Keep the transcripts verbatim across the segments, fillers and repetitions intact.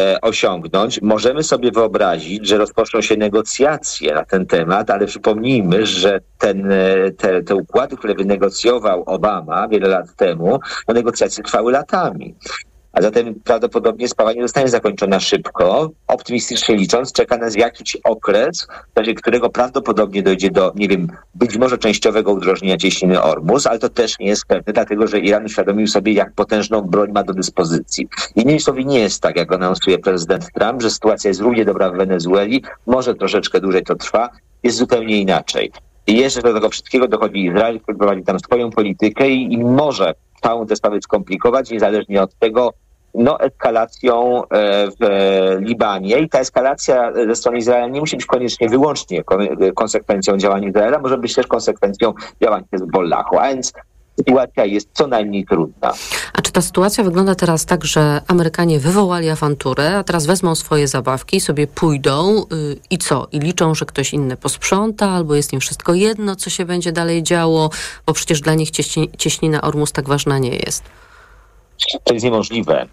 osiągnąć. Możemy sobie wyobrazić, że rozpoczną się negocjacje na ten temat, ale przypomnijmy, że ten, te, te układy, które wynegocjował Obama wiele lat temu, no negocjacje trwały latami. A zatem prawdopodobnie sprawa nie zostanie zakończona szybko. Optymistycznie licząc, czeka nas jakiś okres, w czasie którego prawdopodobnie dojdzie do, nie wiem, być może częściowego udrożnienia cieśniny Ormus, ale to też nie jest pewne, dlatego że Iran uświadomił sobie, jak potężną broń ma do dyspozycji. Innymi słowy, nie jest tak, jak anonsuje prezydent Trump, że sytuacja jest równie dobra w Wenezueli, może troszeczkę dłużej to trwa, jest zupełnie inaczej. I jeszcze do tego wszystkiego dochodzi Izrael, który prowadzi tam swoją politykę i, i może całą tę sprawę skomplikować, niezależnie od tego, no eskalacją w Libanie. I ta eskalacja ze strony Izraela nie musi być koniecznie wyłącznie konsekwencją działań Izraela, może być też konsekwencją działań Hezbollahu. A więc sytuacja jest co najmniej trudna. A czy ta sytuacja wygląda teraz tak, że Amerykanie wywołali awanturę, a teraz wezmą swoje zabawki, sobie pójdą yy, i co? I liczą, że ktoś inny posprząta, albo jest im wszystko jedno, co się będzie dalej działo, bo przecież dla nich cieśni, cieśnina Ormus tak ważna nie jest. To jest niemożliwe.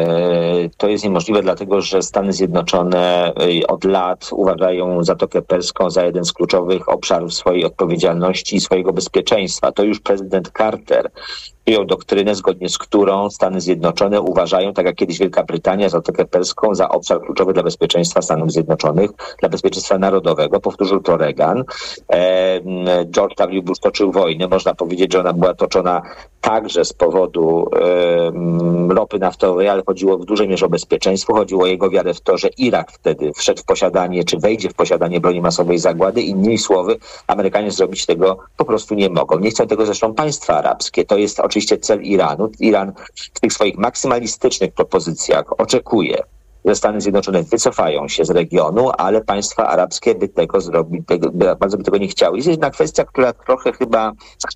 To jest niemożliwe, dlatego że Stany Zjednoczone od lat uważają Zatokę Perską za jeden z kluczowych obszarów swojej odpowiedzialności i swojego bezpieczeństwa. To już prezydent Carter przyjął doktrynę, zgodnie z którą Stany Zjednoczone uważają, tak jak kiedyś Wielka Brytania, Zatokę Perską za obszar kluczowy dla bezpieczeństwa Stanów Zjednoczonych, dla bezpieczeństwa narodowego. Powtórzył to Reagan. George W. Bush toczył wojnę. Można powiedzieć, że ona była toczona także z powodu ropy naftowej, ale chodziło w dużej mierze o bezpieczeństwo. Chodziło o jego wiarę w to, że Irak wtedy wszedł w posiadanie, czy wejdzie w posiadanie broni masowej zagłady. Innymi słowy, Amerykanie zrobić tego po prostu nie mogą. Nie chcą tego zresztą państwa arabskie. To jest oczywiście cel Iranu. Iran w tych swoich maksymalistycznych propozycjach oczekuje, że Stany Zjednoczone wycofają się z regionu, ale państwa arabskie by tego zrobić, tego, by, bardzo by tego nie chciały. Jest jedna kwestia, która trochę chyba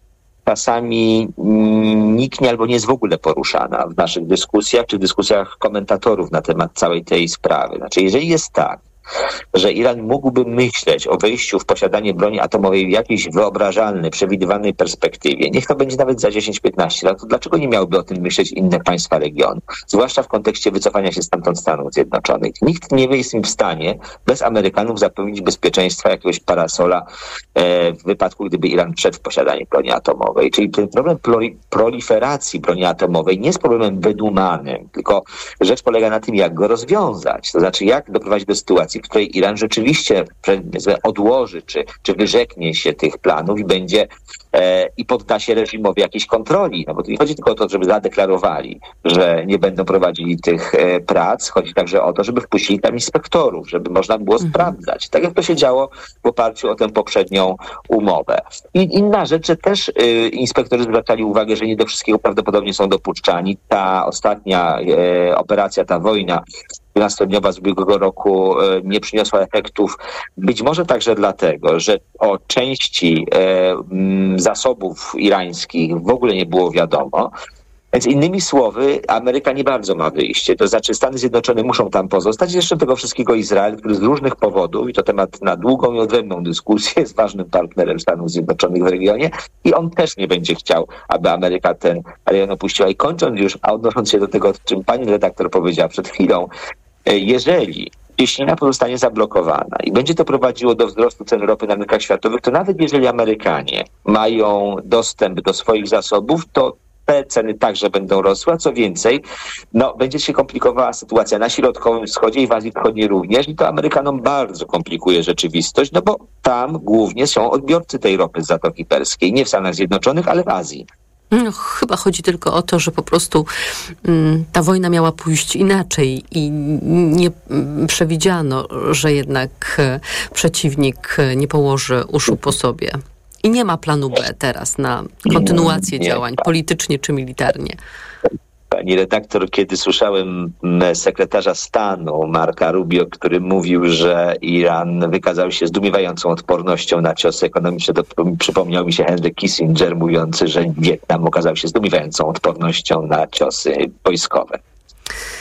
czasami niknie albo nie jest w ogóle poruszana w naszych dyskusjach, czy w dyskusjach komentatorów na temat całej tej sprawy. Znaczy, jeżeli jest tak, że Iran mógłby myśleć o wejściu w posiadanie broni atomowej w jakiejś wyobrażalnej, przewidywanej perspektywie, niech to będzie nawet za dziesięć piętnaście lat, to dlaczego nie miałyby o tym myśleć inne państwa regionu? Zwłaszcza w kontekście wycofania się stamtąd Stanów Zjednoczonych. Nikt nie jest im w stanie bez Amerykanów zapewnić bezpieczeństwa jakiegoś parasola e, w wypadku, gdyby Iran wszedł w posiadanie broni atomowej. Czyli ten problem proliferacji broni atomowej nie jest problemem wydumanym, tylko rzecz polega na tym, jak go rozwiązać. To znaczy, jak doprowadzić do sytuacji, w której Iran rzeczywiście odłoży, czy, czy wyrzeknie się tych planów i będzie e, i podda się reżimowi jakiejś kontroli. No bo to nie chodzi tylko o to, żeby zadeklarowali, że nie będą prowadzili tych e, prac. Chodzi także o to, żeby wpuścili tam inspektorów, żeby można było mhm. sprawdzać. Tak jak to się działo w oparciu o tę poprzednią umowę. I inna rzecz, że też e, inspektorzy zwracali uwagę, że nie do wszystkiego prawdopodobnie są dopuszczani. Ta ostatnia e, operacja, ta wojna dwunastodniowa z ubiegłego roku nie przyniosła efektów. Być może także dlatego, że o części zasobów irańskich w ogóle nie było wiadomo. Więc innymi słowy, Ameryka nie bardzo ma wyjście. To znaczy Stany Zjednoczone muszą tam pozostać. Jeszcze do tego wszystkiego Izrael, który z różnych powodów, i to temat na długą i odrębną dyskusję, jest ważnym partnerem Stanów Zjednoczonych w regionie i on też nie będzie chciał, aby Ameryka ten rejon opuściła. I kończąc już, a odnosząc się do tego, o czym pani redaktor powiedziała przed chwilą, jeżeli cieśnina pozostanie zablokowana i będzie to prowadziło do wzrostu cen ropy na rynkach światowych, to nawet jeżeli Amerykanie mają dostęp do swoich zasobów, to te ceny także będą rosły, a co więcej, no, będzie się komplikowała sytuacja na Środkowym Wschodzie i w Azji Wschodniej również i to Amerykanom bardzo komplikuje rzeczywistość, no bo tam głównie są odbiorcy tej ropy z Zatoki Perskiej, nie w Stanach Zjednoczonych, ale w Azji. No, chyba chodzi tylko o to, że po prostu mm, ta wojna miała pójść inaczej i nie przewidziano, że jednak e, przeciwnik nie położy uszu po sobie. I nie ma planu B teraz na kontynuację nie, nie, działań, tak. politycznie czy militarnie. Pani redaktor, kiedy słyszałem sekretarza stanu Marka Rubio, który mówił, że Iran wykazał się zdumiewającą odpornością na ciosy ekonomiczne, to przypomniał mi się Henry Kissinger mówiący, że Wietnam okazał się zdumiewającą odpornością na ciosy wojskowe.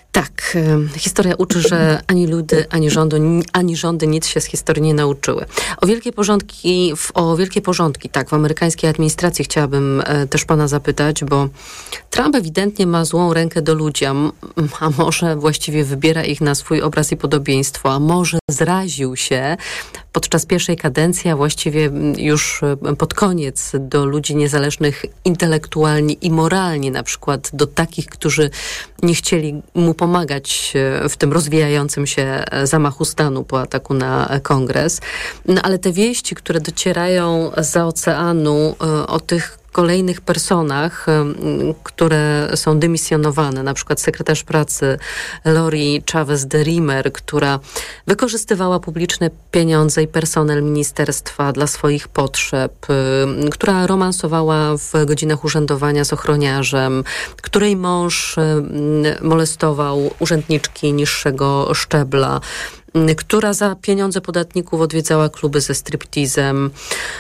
Tak, historia uczy, że ani ludy, ani rządy, ani rządy nic się z historii nie nauczyły. O wielkie porządki, o wielkie porządki, tak, w amerykańskiej administracji chciałabym też pana zapytać, bo Trump ewidentnie ma złą rękę do ludzi, a, a może właściwie wybiera ich na swój obraz i podobieństwo, a może zraził się podczas pierwszej kadencji, a właściwie już pod koniec do ludzi niezależnych intelektualnie i moralnie, na przykład do takich, którzy nie chcieli mu pomagać w tym rozwijającym się zamachu stanu po ataku na Kongres. No ale te wieści, które docierają zza oceanu o tych kolejnych personach, które są dymisjonowane, na przykład sekretarz pracy Lori Chavez de Rimer, która wykorzystywała publiczne pieniądze i personel ministerstwa dla swoich potrzeb, która romansowała w godzinach urzędowania z ochroniarzem, której mąż molestował urzędniczki niższego szczebla, która za pieniądze podatników odwiedzała kluby ze striptizem,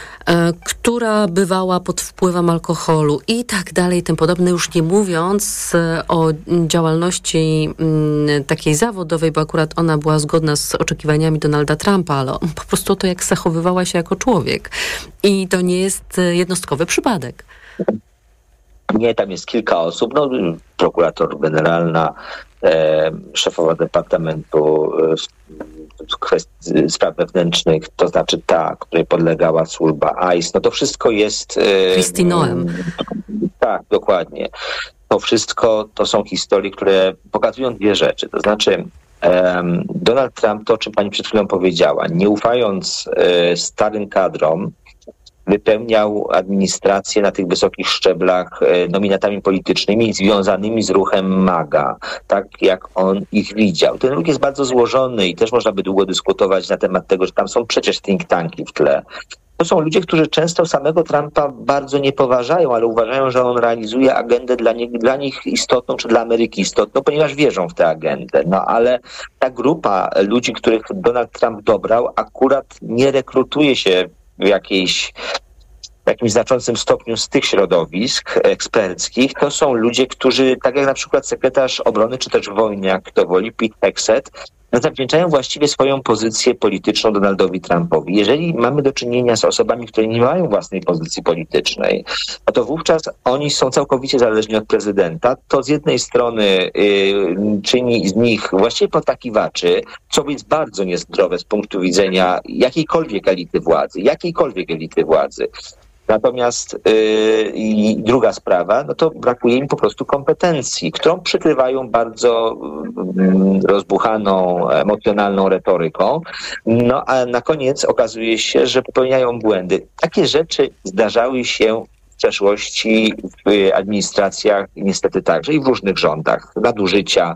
która bywała pod wpływem alkoholu i tak dalej, tym podobne, już nie mówiąc o działalności takiej zawodowej, bo akurat ona była zgodna z oczekiwaniami Donalda Trumpa, ale po prostu to, jak zachowywała się jako człowiek. I to nie jest jednostkowy przypadek. Nie, tam jest kilka osób. No, prokurator generalna, e, szefowa Departamentu e, kwestii spraw wewnętrznych, to znaczy ta, której podlegała służba I C E. No to wszystko jest... E, Kristi Noem. Tak, dokładnie. To wszystko to są historie, które pokazują dwie rzeczy. To znaczy e, Donald Trump, to o czym pani przed chwilą powiedziała, nie ufając e, starym kadrom, wypełniał administrację na tych wysokich szczeblach nominatami politycznymi związanymi z ruchem MAGA, tak jak on ich widział. Ten ruch jest bardzo złożony i też można by długo dyskutować na temat tego, że tam są przecież think tanki w tle. To są ludzie, którzy często samego Trumpa bardzo nie poważają, ale uważają, że on realizuje agendę dla, nie, dla nich istotną, czy dla Ameryki istotną, ponieważ wierzą w tę agendę. No ale ta grupa ludzi, których Donald Trump dobrał, akurat nie rekrutuje się w jakiejś w jakimś znaczącym stopniu z tych środowisk eksperckich. To są ludzie, którzy, tak jak na przykład sekretarz obrony, czy też wojniak, kto woli, Pete Hegseth, no zawdzięczają właściwie swoją pozycję polityczną Donaldowi Trumpowi. Jeżeli mamy do czynienia z osobami, które nie mają własnej pozycji politycznej, no to wówczas oni są całkowicie zależni od prezydenta. To z jednej strony y, czyni z nich właściwie potakiwaczy, co jest bardzo niezdrowe z punktu widzenia jakiejkolwiek elity władzy, jakiejkolwiek elity władzy. Natomiast yy, i druga sprawa, no to brakuje im po prostu kompetencji, którą przykrywają bardzo yy, rozbuchaną, emocjonalną retoryką. No a na koniec okazuje się, że popełniają błędy. Takie rzeczy zdarzały się w przeszłości w administracjach, niestety także i w różnych rządach. Nadużycia,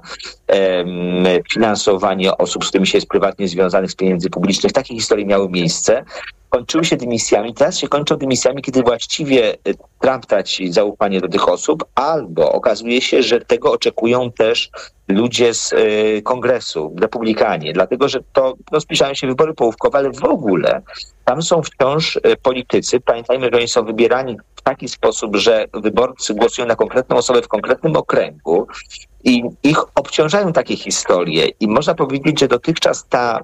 yy, finansowanie osób, z którymi się jest prywatnie związanych z pieniędzy publicznych. Takie historie miały miejsce. Kończyły się dymisjami, teraz się kończą dymisjami, kiedy właściwie Trump traci zaufanie do tych osób, albo okazuje się, że tego oczekują też ludzie z y, kongresu, republikanie, dlatego że to no, zbliżają się wybory połówkowe, ale w ogóle tam są wciąż y, politycy. Pamiętajmy, że oni są wybierani w taki sposób, że wyborcy głosują na konkretną osobę w konkretnym okręgu i ich obciążają takie historie. I można powiedzieć, że dotychczas ta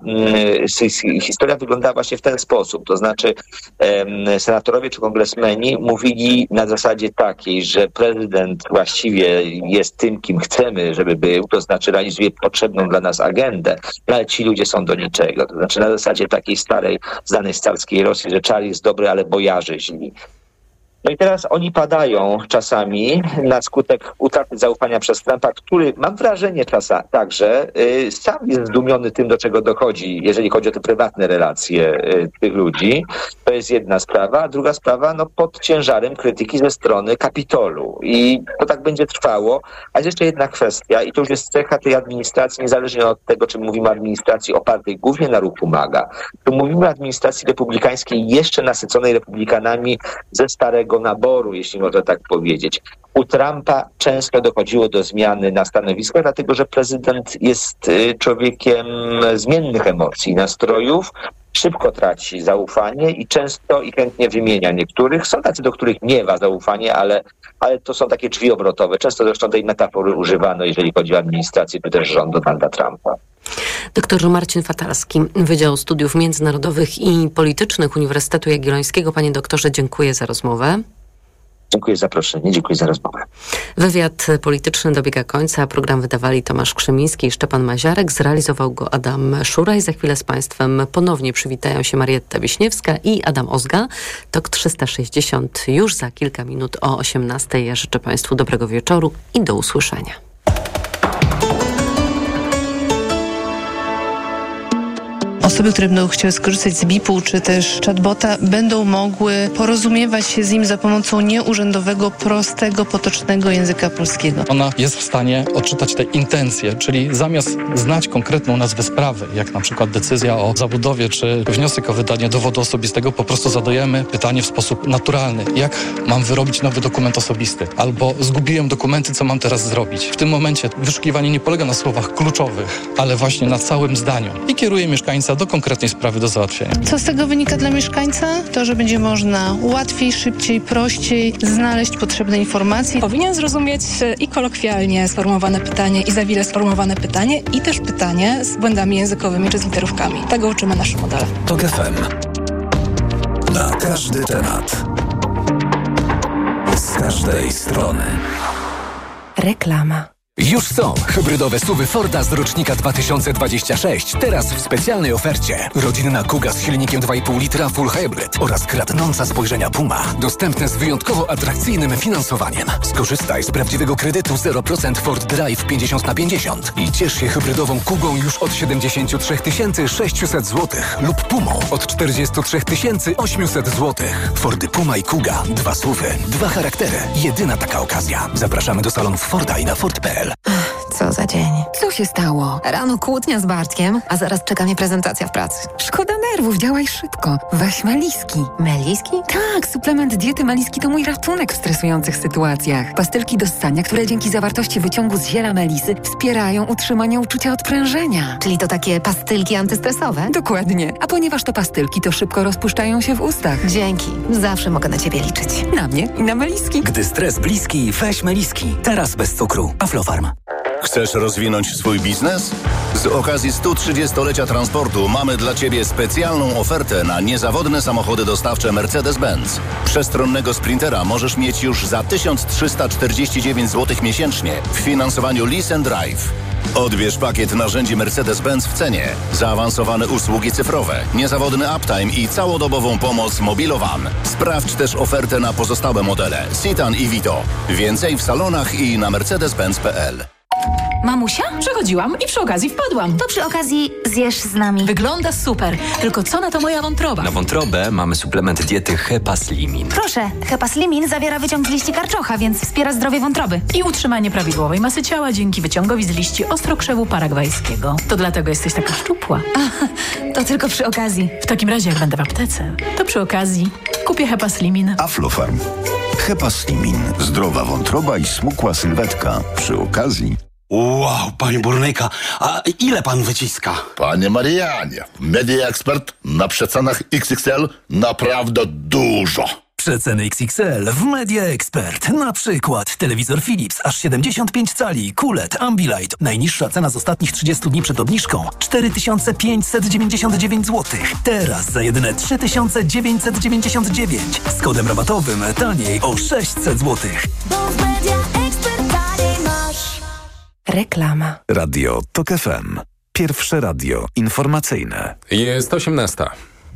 y, historia wyglądała właśnie w ten sposób. To znaczy y, senatorowie czy kongresmeni mówili na zasadzie takiej, że prezydent właściwie jest tym, kim chcemy, żeby był, to znaczy realizuje potrzebną dla nas agendę, ale ci ludzie są do niczego. To znaczy na zasadzie takiej starej, znanej z carskiej Rosji, że czar jest dobry, ale bojarzy źli. No i teraz oni padają czasami na skutek utraty zaufania przez Trumpa, który, mam wrażenie czasami także, y, sam jest zdumiony tym, do czego dochodzi, jeżeli chodzi o te prywatne relacje y, tych ludzi. To jest jedna sprawa. A druga sprawa, no pod ciężarem krytyki ze strony Kapitolu. I to tak będzie trwało. A jest jeszcze jedna kwestia, i to już jest cecha tej administracji, niezależnie od tego, czy mówimy o administracji opartej głównie na ruchu MAGA. Tu mówimy o administracji republikańskiej, jeszcze nasyconej republikanami ze starego naboru, jeśli można tak powiedzieć. U Trumpa często dochodziło do zmiany na stanowiskach, dlatego że prezydent jest człowiekiem zmiennych emocji, nastrojów, szybko traci zaufanie i często i chętnie wymienia niektórych. Są tacy, do których miewa zaufanie, ale, ale to są takie drzwi obrotowe. Często zresztą tej metafory używano, jeżeli chodzi o administrację, czy też rząd Donalda Trumpa. Doktor Marcin Fatalski, Wydział Studiów Międzynarodowych i Politycznych Uniwersytetu Jagiellońskiego. Panie doktorze, dziękuję za rozmowę. Dziękuję za zaproszenie, dziękuję za rozmowę. Wywiad polityczny dobiega końca. Program wydawali Tomasz Krzemiński i Szczepan Maziarek. Zrealizował go Adam Szuraj. Za chwilę z Państwem ponownie przywitają się Marietta Wiśniewska i Adam Ozga. Tok trzysta sześćdziesiąt już za kilka minut o osiemnastej. Ja życzę Państwu dobrego wieczoru i do usłyszenia. Osoby, które będą chciały skorzystać z B I P-u czy też chatbota, będą mogły porozumiewać się z nim za pomocą nieurzędowego, prostego, potocznego języka polskiego. Ona jest w stanie odczytać te intencje, czyli zamiast znać konkretną nazwę sprawy, jak na przykład decyzja o zabudowie czy wniosek o wydanie dowodu osobistego, po prostu zadajemy pytanie w sposób naturalny. Jak mam wyrobić nowy dokument osobisty? Albo zgubiłem dokumenty, co mam teraz zrobić? W tym momencie wyszukiwanie nie polega na słowach kluczowych, ale właśnie na całym zdaniu i kieruje mieszkańca do konkretnej sprawy do załatwienia. Co z tego wynika dla mieszkańca? To, że będzie można łatwiej, szybciej, prościej znaleźć potrzebne informacje. Powinien zrozumieć i kolokwialnie sformułowane pytanie, i zawile sformułowane pytanie, i też pytanie z błędami językowymi czy z literówkami. Tego uczymy nasze modele. Tok F M. Na każdy temat. Z każdej strony. Reklama. Już są hybrydowe S U V-y Forda z rocznika dwa tysiące dwudziestego szóstego. Teraz w specjalnej ofercie. Rodzinna Kuga z silnikiem dwa i pół litra Full Hybrid oraz kradnąca spojrzenia Puma. Dostępne z wyjątkowo atrakcyjnym finansowaniem. Skorzystaj z prawdziwego kredytu zero procent Ford Drive pięćdziesiąt na pięćdziesiąt i ciesz się hybrydową Kugą już od siedemdziesiąt trzy tysiące sześćset złotych lub Pumą od czterdzieści trzy tysiące osiemset złotych. Fordy Puma i Kuga. Dwa S U V-y, dwa charaktery. Jedyna taka okazja. Zapraszamy do salonów Forda i na Ford kropka p l. Co za dzień. Co się stało? Rano kłótnia z Bartkiem, a zaraz czeka mnie prezentacja w pracy. Szkoda nerwów, działaj szybko. Weź Meliski. Meliski? Tak, suplement diety Meliski to mój ratunek w stresujących sytuacjach. Pastylki do ssania, które dzięki zawartości wyciągu z ziela melisy wspierają utrzymanie uczucia odprężenia. Czyli to takie pastylki antystresowe? Dokładnie. A ponieważ to pastylki, to szybko rozpuszczają się w ustach. Dzięki. Zawsze mogę na ciebie liczyć. Na mnie i na Meliski. Gdy stres bliski, weź Meliski. Teraz bez cukru. Aflofarm. Chcesz rozwinąć swój biznes? Z okazji stu trzydziestolecia transportu mamy dla Ciebie specjalną ofertę na niezawodne samochody dostawcze Mercedes-Benz. Przestronnego Sprintera możesz mieć już za tysiąc trzysta czterdzieści dziewięć złotych miesięcznie w finansowaniu Lease and Drive. Odbierz pakiet narzędzi Mercedes-Benz w cenie, zaawansowane usługi cyfrowe, niezawodny uptime i całodobową pomoc Mobilowan. Sprawdź też ofertę na pozostałe modele Citan i Vito. Więcej w salonach i na mercedes benz kropka p l. Mamusia? Przechodziłam i przy okazji wpadłam. To przy okazji zjesz z nami. Wygląda super, tylko co na to moja wątroba? Na wątrobę mamy suplement diety Hepaslimin. Proszę, Hepaslimin zawiera wyciąg z liści karczocha, więc wspiera zdrowie wątroby. I utrzymanie prawidłowej masy ciała dzięki wyciągowi z liści ostrokrzewu paragwajskiego. To dlatego jesteś taka szczupła. A, to tylko przy okazji. W takim razie jak będę w aptece, to przy okazji kupię Hepaslimin. Aflofarm. Hepaslimin. Zdrowa wątroba i smukła sylwetka. Przy okazji... Wow, panie burnyka, a ile pan wyciska? Panie Marianie, Media Expert na przecenach X X L naprawdę dużo. Przeceny X X L w Media Expert. Na przykład telewizor Philips aż siedemdziesiąt pięć cali, Q L E D, Ambilight. Najniższa cena z ostatnich trzydziestu dni przed obniżką cztery tysiące pięćset dziewięćdziesiąt dziewięć złotych. Teraz za jedyne trzy tysiące dziewięćset dziewięćdziesiąt dziewięć. Z kodem rabatowym taniej o sześćset złotych. Bo w Media Expert taniej masz. Reklama. Radio Tok F M. Pierwsze radio informacyjne. Jest osiemnasta.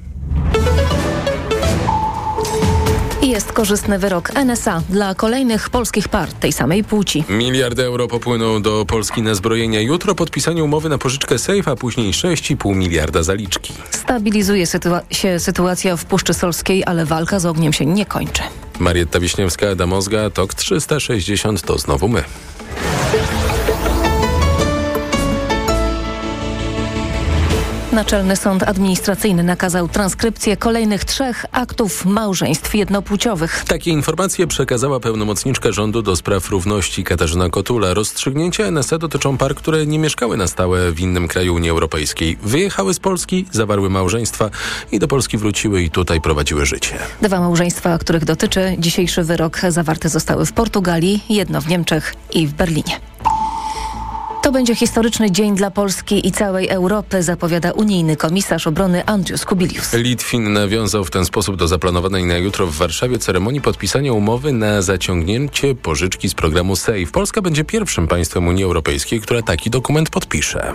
Jest korzystny wyrok N S A dla kolejnych polskich par tej samej płci. Miliard euro popłyną do Polski na zbrojenia. Jutro podpisanie umowy na pożyczkę Safe, a później sześć i pół miliarda zaliczki. Stabilizuje sytua- się sytuacja w Puszczy Solskiej, ale walka z ogniem się nie kończy. Marietta Wiśniewska, Adam Ozga, Tok trzysta sześćdziesiąt to znowu my. Naczelny Sąd Administracyjny nakazał transkrypcję kolejnych trzech aktów małżeństw jednopłciowych. Takie informacje przekazała pełnomocniczka rządu do spraw równości Katarzyna Kotula. Rozstrzygnięcia N S A dotyczą par, które nie mieszkały na stałe w innym kraju Unii Europejskiej. Wyjechały z Polski, zawarły małżeństwa i do Polski wróciły i tutaj prowadziły życie. Dwa małżeństwa, których dotyczy dzisiejszy wyrok, zawarte zostały w Portugalii, jedno w Niemczech i w Berlinie. To będzie historyczny dzień dla Polski i całej Europy, zapowiada unijny komisarz obrony Andrius Kubilius. Litwin nawiązał w ten sposób do zaplanowanej na jutro w Warszawie ceremonii podpisania umowy na zaciągnięcie pożyczki z programu SAFE. Polska będzie pierwszym państwem Unii Europejskiej, która taki dokument podpisze.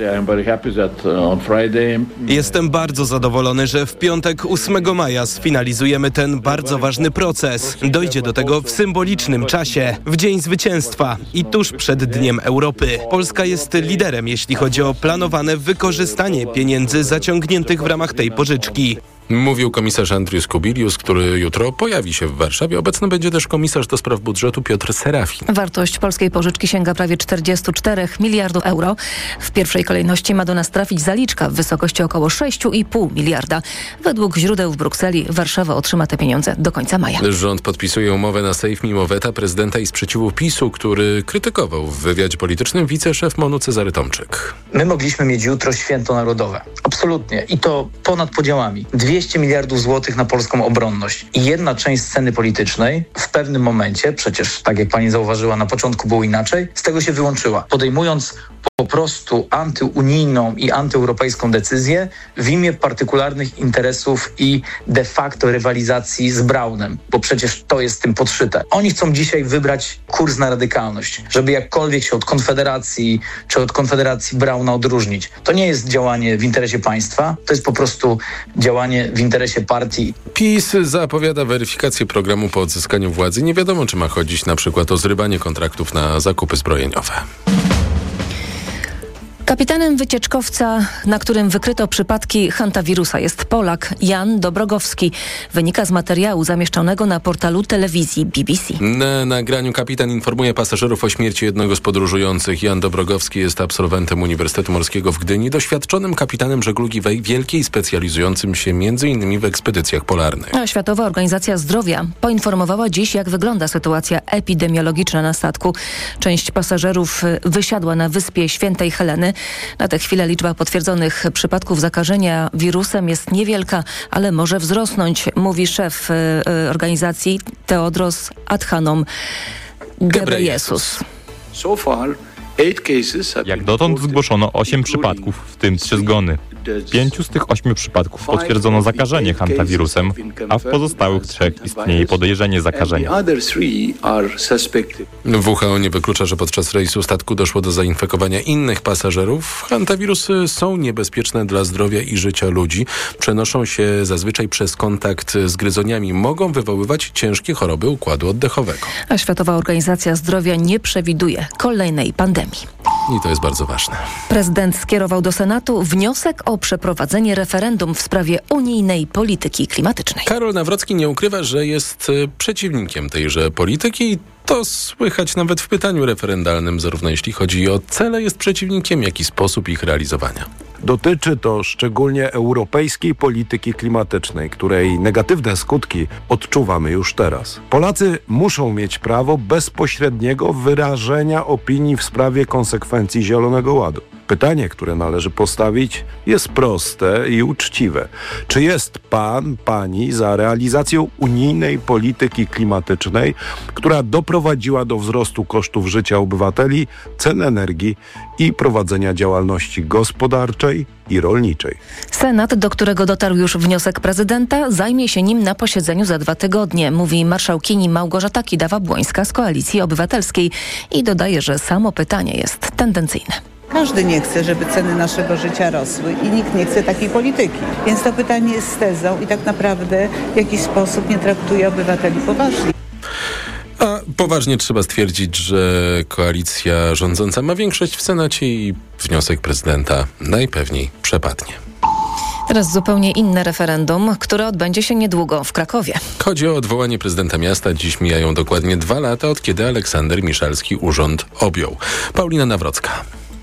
Jestem bardzo zadowolony, że w piątek ósmego maja sfinalizujemy ten bardzo ważny proces. Dojdzie do tego w symbolicznym czasie, w Dzień Zwycięstwa i tuż przed Dniem Europy. Polska jest liderem, jeśli chodzi o planowane wykorzystanie pieniędzy zaciągniętych w ramach tej pożyczki. Mówił komisarz Andrius Kubilius, który jutro pojawi się w Warszawie. Obecny będzie też komisarz do spraw budżetu Piotr Serafin. Wartość polskiej pożyczki sięga prawie czterdzieści cztery miliardów euro. W pierwszej kolejności ma do nas trafić zaliczka w wysokości około sześć i pół miliarda. Według źródeł w Brukseli Warszawa otrzyma te pieniądze do końca maja. Rząd podpisuje umowę na SAFE mimo weta prezydenta i sprzeciwu PiSu, który krytykował w wywiadzie politycznym wiceszef MON-u Cezary Tomczyk. My mogliśmy mieć jutro święto narodowe. Absolutnie. I to ponad podziałami. dwieście miliardów złotych na polską obronność. I jedna część sceny politycznej w pewnym momencie, przecież tak jak pani zauważyła, na początku było inaczej, z tego się wyłączyła. Podejmując po prostu antyunijną i antyeuropejską decyzję w imię partykularnych interesów i de facto rywalizacji z Braunem, bo przecież to jest tym podszyte. Oni chcą dzisiaj wybrać kurs na radykalność, żeby jakkolwiek się od Konfederacji czy od Konfederacji Brauna odróżnić. To nie jest działanie w interesie państwa, to jest po prostu działanie w interesie partii. PiS zapowiada weryfikację programu po odzyskaniu władzy. Nie wiadomo, czy ma chodzić na przykład o zrywanie kontraktów na zakupy zbrojeniowe. Kapitanem wycieczkowca, na którym wykryto przypadki hantawirusa, jest Polak Jan Dobrogowski. Wynika z materiału zamieszczonego na portalu telewizji B B C. Na nagraniu kapitan informuje pasażerów o śmierci jednego z podróżujących. Jan Dobrogowski jest absolwentem Uniwersytetu Morskiego w Gdyni, doświadczonym kapitanem żeglugi wielkiej, specjalizującym się między innymi w ekspedycjach polarnych. A Światowa Organizacja Zdrowia poinformowała dziś, jak wygląda sytuacja epidemiologiczna na statku. Część pasażerów wysiadła na wyspie Świętej Heleny. Na tę chwilę liczba potwierdzonych przypadków zakażenia wirusem jest niewielka, ale może wzrosnąć, mówi szef y, organizacji Teodros Adhanom Ghebreyesus. Jak dotąd zgłoszono osiem przypadków, w tym trzy zgony. W pięciu z tych ośmiu przypadków potwierdzono zakażenie hantawirusem, a w pozostałych trzech istnieje podejrzenie zakażenia. W H O nie wyklucza, że podczas rejsu statku doszło do zainfekowania innych pasażerów. Hantawirusy są niebezpieczne dla zdrowia i życia ludzi. Przenoszą się zazwyczaj przez kontakt z gryzoniami. Mogą wywoływać ciężkie choroby układu oddechowego. A Światowa Organizacja Zdrowia nie przewiduje kolejnej pandemii. I to jest bardzo ważne. Prezydent skierował do Senatu wniosek o przeprowadzenie referendum w sprawie unijnej polityki klimatycznej. Karol Nawrocki nie ukrywa, że jest przeciwnikiem tejże polityki. To słychać nawet w pytaniu referendalnym, zarówno jeśli chodzi o cele, jest przeciwnikiem, jak i sposób ich realizowania. Dotyczy to szczególnie europejskiej polityki klimatycznej, której negatywne skutki odczuwamy już teraz. Polacy muszą mieć prawo bezpośredniego wyrażenia opinii w sprawie konsekwencji Zielonego Ładu. Pytanie, które należy postawić, jest proste i uczciwe. Czy jest pan, pani za realizacją unijnej polityki klimatycznej, która doprowadziła do wzrostu kosztów życia obywateli, cen energii i prowadzenia działalności gospodarczej i rolniczej? Senat, do którego dotarł już wniosek prezydenta, zajmie się nim na posiedzeniu za dwa tygodnie, mówi marszałkini Małgorzata Kidawa-Błońska z Koalicji Obywatelskiej i dodaje, że samo pytanie jest tendencyjne. Każdy nie chce, żeby ceny naszego życia rosły i nikt nie chce takiej polityki. Więc to pytanie jest z tezą i tak naprawdę w jakiś sposób nie traktuje obywateli poważnie. A poważnie trzeba stwierdzić, że koalicja rządząca ma większość w Senacie i wniosek prezydenta najpewniej przepadnie. Teraz zupełnie inne referendum, które odbędzie się niedługo w Krakowie. Chodzi o odwołanie prezydenta miasta. Dziś mijają dokładnie dwa lata, od kiedy Aleksander Miszalski urząd objął. Paulina Nawrocka.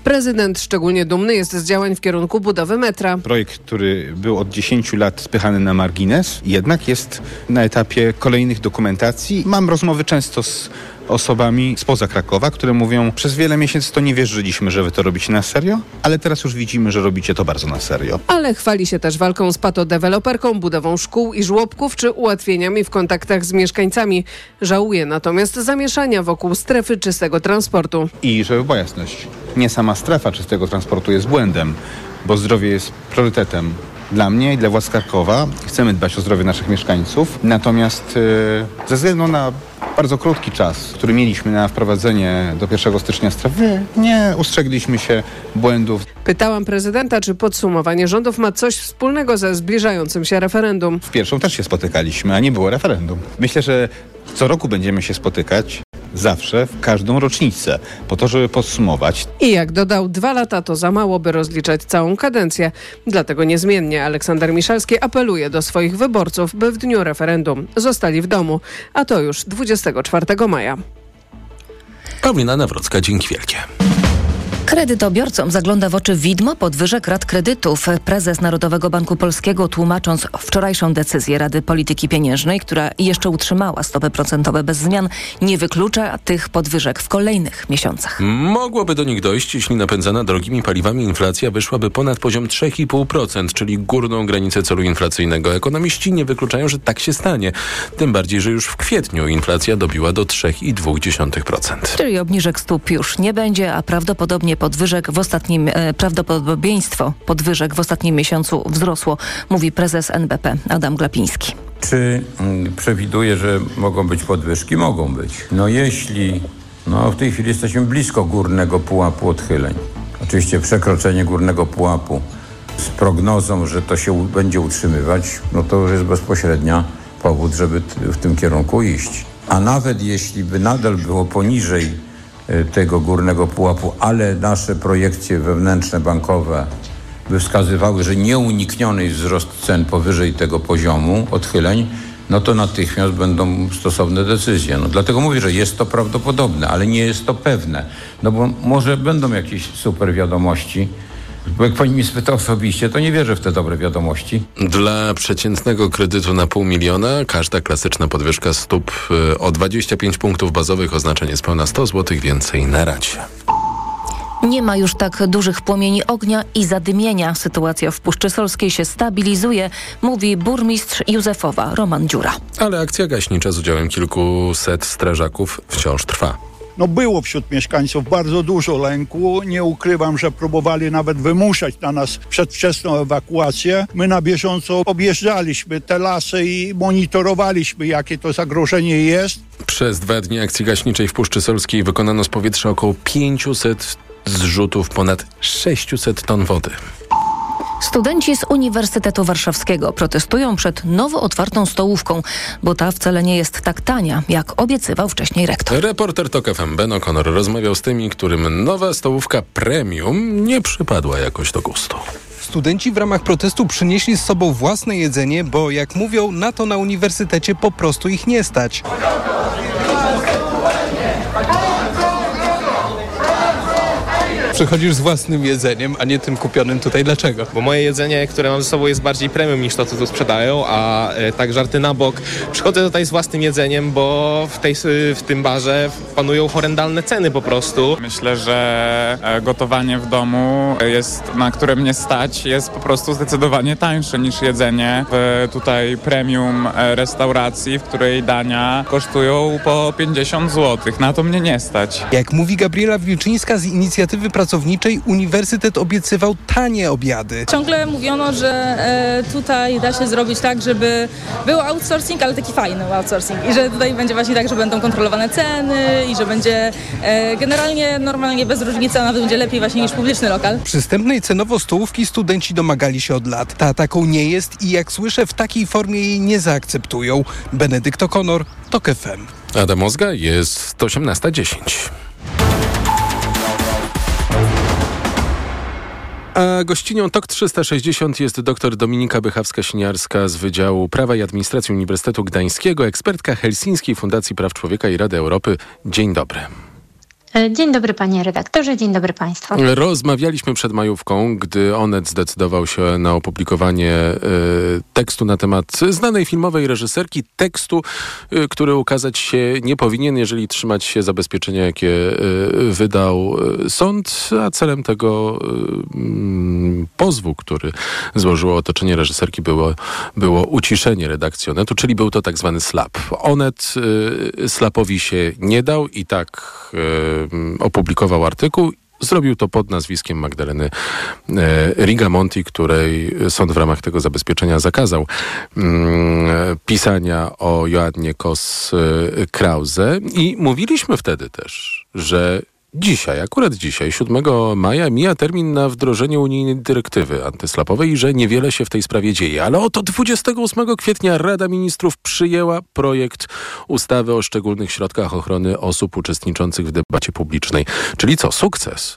Prezydent szczególnie dumny jest z działań w kierunku budowy metra. Projekt, który był od dziesięciu lat spychany na margines, jednak jest na etapie kolejnych dokumentacji. Mam rozmowy często z osobami spoza Krakowa, które mówią, przez wiele miesięcy to nie wierzyliśmy, że wy to robicie na serio, ale teraz już widzimy, że robicie to bardzo na serio. Ale chwali się też walką z patodeweloperką, budową szkół i żłobków czy ułatwieniami w kontaktach z mieszkańcami. Żałuje natomiast zamieszania wokół strefy czystego transportu. I żeby była jasność, nie sama strefa czystego transportu jest błędem, bo zdrowie jest priorytetem dla mnie i dla władz Krakowa. Chcemy dbać o zdrowie naszych mieszkańców, natomiast yy, ze względu na bardzo krótki czas, który mieliśmy na wprowadzenie do pierwszego stycznia strefy, nie ustrzegliśmy się błędów. Pytałam prezydenta, czy podsumowanie rządów ma coś wspólnego ze zbliżającym się referendum. W pierwszą też się spotykaliśmy, a nie było referendum. Myślę, że co roku będziemy się spotykać. Zawsze, w każdą rocznicę, po to, żeby podsumować. I jak dodał, dwa lata to za mało, by rozliczać całą kadencję. Dlatego niezmiennie Aleksander Miszalski apeluje do swoich wyborców, by w dniu referendum zostali w domu, a to już dwudziestego czwartego maja. Paulina Nawrocka, dzięki wielkie. Kredytobiorcom zagląda w oczy widmo podwyżek rat kredytów. Prezes Narodowego Banku Polskiego, tłumacząc wczorajszą decyzję Rady Polityki Pieniężnej, która jeszcze utrzymała stopy procentowe bez zmian, nie wyklucza tych podwyżek w kolejnych miesiącach. Mogłoby do nich dojść, jeśli napędzana drogimi paliwami inflacja wyszłaby ponad poziom trzy i pół procent, czyli górną granicę celu inflacyjnego. Ekonomiści nie wykluczają, że tak się stanie. Tym bardziej, że już w kwietniu inflacja dobiła do trzy i dwa procent. Czyli obniżek stóp już nie będzie, a prawdopodobnie podwyżek w ostatnim, e, prawdopodobieństwo podwyżek w ostatnim miesiącu wzrosło, mówi prezes N B P Adam Glapiński. Czy mm, przewiduje, że mogą być podwyżki? Mogą być. No jeśli, no w tej chwili jesteśmy blisko górnego pułapu odchyleń. Oczywiście przekroczenie górnego pułapu z prognozą, że to się u, będzie utrzymywać, no to już jest bezpośrednia powód, żeby t- w tym kierunku iść. A nawet jeśli by nadal było poniżej tego górnego pułapu, ale nasze projekcje wewnętrzne bankowe by wskazywały, że nieunikniony jest wzrost cen powyżej tego poziomu odchyleń, no to natychmiast będą stosowne decyzje. No dlatego mówię, że jest to prawdopodobne, ale nie jest to pewne. No bo może będą jakieś super wiadomości. Bo jak pani mnie spyta osobiście, to nie wierzę w te dobre wiadomości. Dla przeciętnego kredytu na pół miliona każda klasyczna podwyżka stóp o dwadzieścia pięć punktów bazowych oznacza niespełna sto złotych więcej na racie. Nie ma już tak dużych płomieni ognia i zadymienia. Sytuacja w Puszczy Solskiej się stabilizuje, mówi burmistrz Józefowa Roman Dziura. Ale akcja gaśnicza z udziałem kilkuset strażaków wciąż trwa. No było wśród mieszkańców bardzo dużo lęku. Nie ukrywam, że próbowali nawet wymuszać na nas przedwczesną ewakuację. My na bieżąco objeżdżaliśmy te lasy i monitorowaliśmy, jakie to zagrożenie jest. Przez dwa dni akcji gaśniczej w Puszczy Solskiej wykonano z powietrza około pięciuset zrzutów ponad sześciuset ton wody. Studenci z Uniwersytetu Warszawskiego protestują przed nowo otwartą stołówką, bo ta wcale nie jest tak tania, jak obiecywał wcześniej rektor. Reporter TOK F M Ben O'Connor rozmawiał z tymi, którym nowa stołówka premium nie przypadła jakoś do gustu. Studenci w ramach protestu przynieśli z sobą własne jedzenie, bo jak mówią, na to na uniwersytecie po prostu ich nie stać. Przychodzisz z własnym jedzeniem, a nie tym kupionym tutaj. Dlaczego? Bo moje jedzenie, które mam ze sobą, jest bardziej premium niż to, co tu sprzedają, a e, tak żarty na bok. Przychodzę tutaj z własnym jedzeniem, bo w, tej, w tym barze panują horrendalne ceny po prostu. Myślę, że gotowanie w domu, jest, na które mnie stać, jest po prostu zdecydowanie tańsze niż jedzenie w tutaj premium restauracji, w której dania kosztują po pięćdziesiąt złotych. Na to mnie nie stać. Jak mówi Gabriela Wilczyńska z inicjatywy pracowniczej, uniwersytet obiecywał tanie obiady. Ciągle mówiono, że e, tutaj da się zrobić tak, żeby był outsourcing, ale taki fajny outsourcing i że tutaj będzie właśnie tak, że będą kontrolowane ceny i że będzie e, generalnie normalnie bez różnicy, a nawet będzie lepiej właśnie niż publiczny lokal. Przystępnej cenowo stołówki studenci domagali się od lat. Ta taką nie jest i jak słyszę, w takiej formie jej nie zaakceptują. Benedykt O'Connor, TOK F M. Adam Ozga, jest osiemnasta dziesięć. A gościnią TOK trzysta sześćdziesiąt jest dr Dominika Bychawska-Siniarska z Wydziału Prawa i Administracji Uniwersytetu Gdańskiego, ekspertka Helsińskiej Fundacji Praw Człowieka i Rady Europy. Dzień dobry. Dzień dobry panie redaktorze, dzień dobry państwu. Rozmawialiśmy przed majówką, gdy Onet zdecydował się na opublikowanie y, tekstu na temat znanej filmowej reżyserki, tekstu, y, który ukazać się nie powinien, jeżeli trzymać się zabezpieczenia, jakie y, wydał y, sąd, a celem tego y, pozwu, który złożyło otoczenie reżyserki, było, było uciszenie redakcji Onetu, czyli był to tak zwany slap. Onet y, slapowi się nie dał i tak y, opublikował artykuł. Zrobił to pod nazwiskiem Magdaleny e, Rigamonti, której sąd w ramach tego zabezpieczenia zakazał mm, pisania o Joannie Kos-Krause. I mówiliśmy wtedy też, że dzisiaj, akurat dzisiaj, siódmego maja, mija termin na wdrożenie unijnej dyrektywy antyslapowej i że niewiele się w tej sprawie dzieje. Ale oto dwudziestego ósmego kwietnia Rada Ministrów przyjęła projekt ustawy o szczególnych środkach ochrony osób uczestniczących w debacie publicznej. Czyli co? Sukces.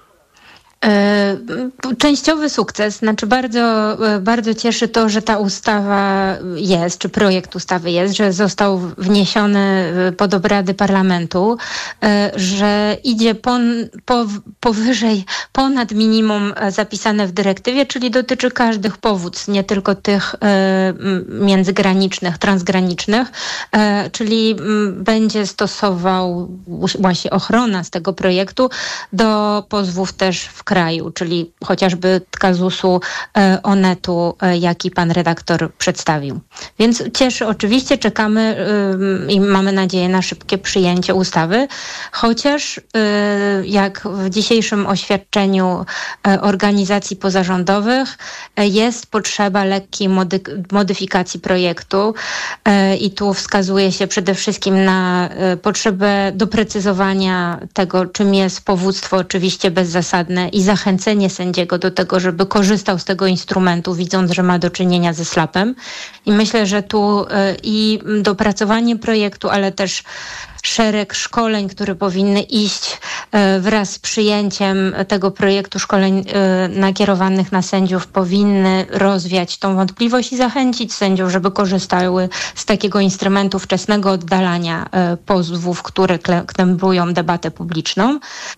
Częściowy sukces, znaczy bardzo, bardzo cieszy to, że ta ustawa jest, czy projekt ustawy jest, że został wniesiony pod obrady parlamentu, że idzie pon, po, powyżej, ponad minimum zapisane w dyrektywie, czyli dotyczy każdych powództw, nie tylko tych międzygranicznych, transgranicznych, czyli będzie stosował właśnie ochrona z tego projektu do pozwów też w kraju, czyli chociażby kazusu e, Onetu, e, jaki pan redaktor przedstawił. Więc cieszy, oczywiście czekamy y, i mamy nadzieję na szybkie przyjęcie ustawy, chociaż y, jak w dzisiejszym oświadczeniu y, organizacji pozarządowych y, jest potrzeba lekkiej mody- modyfikacji projektu y, i tu wskazuje się przede wszystkim na y, potrzebę doprecyzowania tego, czym jest powództwo oczywiście bezzasadne i zachęcenie sędziego do tego, żeby korzystał z tego instrumentu, widząc, że ma do czynienia ze slapem. I myślę, że tu y, i dopracowanie projektu, ale też szereg szkoleń, które powinny iść y, wraz z przyjęciem tego projektu, szkoleń y, nakierowanych na sędziów, powinny rozwiać tą wątpliwość i zachęcić sędziów, żeby korzystały z takiego instrumentu wczesnego oddalania y, pozwów, które kneblują debatę publiczną.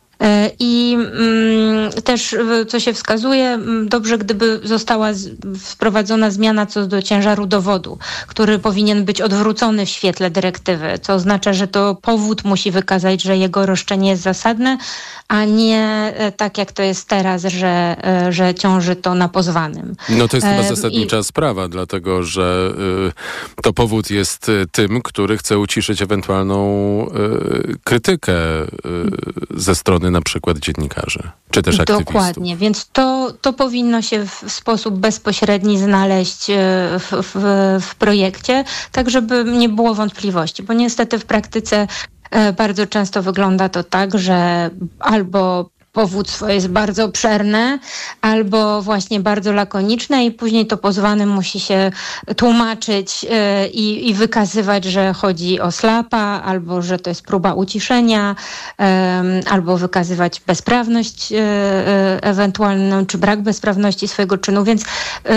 I mm, też, co się wskazuje, dobrze gdyby została z, wprowadzona zmiana co do ciężaru dowodu, który powinien być odwrócony w świetle dyrektywy, co oznacza, że to powód musi wykazać, że jego roszczenie jest zasadne, a nie tak jak to jest teraz, że, że ciąży to na pozwanym. No to jest chyba E, zasadnicza i... sprawa, dlatego że y, to powód jest tym, który chce uciszyć ewentualną y, krytykę y, ze strony na przykład dziennikarzy, czy też aktywistów. Dokładnie, więc to, to powinno się w sposób bezpośredni znaleźć w, w, w projekcie, tak żeby nie było wątpliwości, bo niestety w praktyce bardzo często wygląda to tak, że albo powództwo jest bardzo obszerne, albo właśnie bardzo lakoniczne i później to pozwany musi się tłumaczyć yy, i, i wykazywać, że chodzi o slapa, albo że to jest próba uciszenia, yy, albo wykazywać bezprawność yy, ewentualną, czy brak bezprawności swojego czynu, więc yy,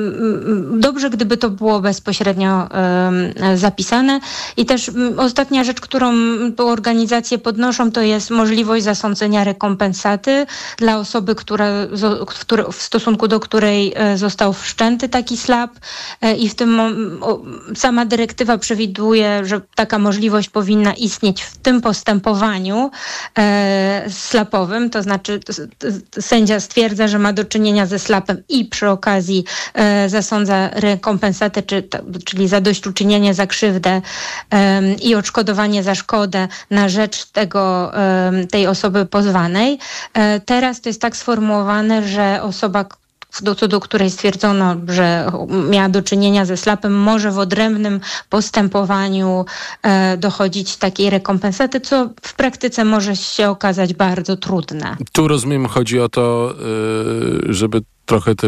yy, dobrze, gdyby to było bezpośrednio yy, zapisane. I też yy, ostatnia rzecz, którą tu organizacje podnoszą, to jest możliwość zasądzenia rekompensaty dla osoby, która, w stosunku do której został wszczęty taki slap i w tym sama dyrektywa przewiduje, że taka możliwość powinna istnieć w tym postępowaniu slapowym, to znaczy sędzia stwierdza, że ma do czynienia ze slapem i przy okazji zasądza rekompensatę, czyli zadośćuczynienie za krzywdę i odszkodowanie za szkodę na rzecz tego, tej osoby pozwanej. Teraz to jest tak sformułowane, że osoba, do, co do której stwierdzono, że miała do czynienia ze slapem, może w odrębnym postępowaniu e, dochodzić takiej rekompensaty, co w praktyce może się okazać bardzo trudne. Tu rozumiem, chodzi o to, yy, żeby trochę też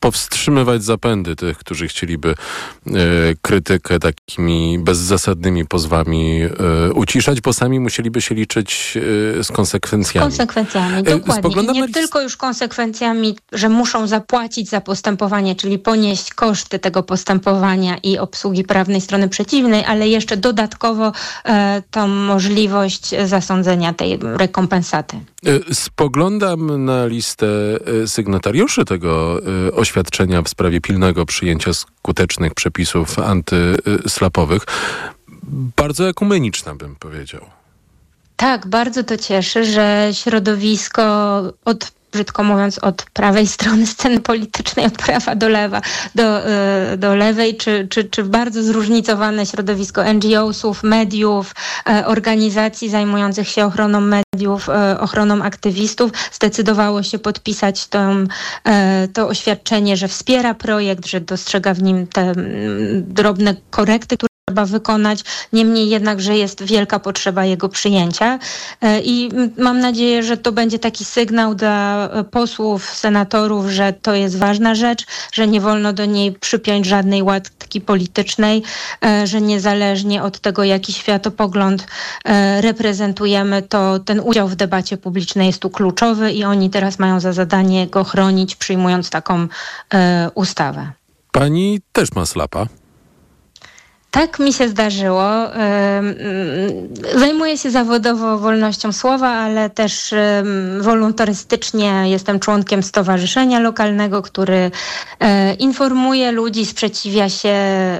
powstrzymywać zapędy tych, którzy chcieliby e, krytykę takimi bezzasadnymi pozwami e, uciszać, bo sami musieliby się liczyć e, z konsekwencjami. Z konsekwencjami, dokładnie. Spoglądamy... I nie tylko już konsekwencjami, że muszą zapłacić za postępowanie, czyli ponieść koszty tego postępowania i obsługi prawnej strony przeciwnej, ale jeszcze dodatkowo e, tą możliwość zasądzenia tej rekompensaty. Spoglądam na listę sygnatariuszy tego oświadczenia w sprawie pilnego przyjęcia skutecznych przepisów antyslapowych. Bardzo ekumeniczna, bym powiedział. Tak, bardzo to cieszy, że środowisko od brzydko mówiąc, od prawej strony sceny politycznej, od prawa do lewa, do, do lewej, czy, czy, czy bardzo zróżnicowane środowisko en dżi osów, mediów, organizacji zajmujących się ochroną mediów, ochroną aktywistów, zdecydowało się podpisać to, to oświadczenie, że wspiera projekt, że dostrzega w nim te drobne korekty, które trzeba wykonać, niemniej jednak, że jest wielka potrzeba jego przyjęcia i mam nadzieję, że to będzie taki sygnał dla posłów, senatorów, że to jest ważna rzecz, że nie wolno do niej przypiąć żadnej łatki politycznej, że niezależnie od tego, jaki światopogląd reprezentujemy, to ten udział w debacie publicznej jest tu kluczowy i oni teraz mają za zadanie go chronić, przyjmując taką ustawę. Pani też ma slapa. Tak mi się zdarzyło. Zajmuję się zawodowo wolnością słowa, ale też wolontarystycznie jestem członkiem stowarzyszenia lokalnego, który informuje ludzi, sprzeciwia się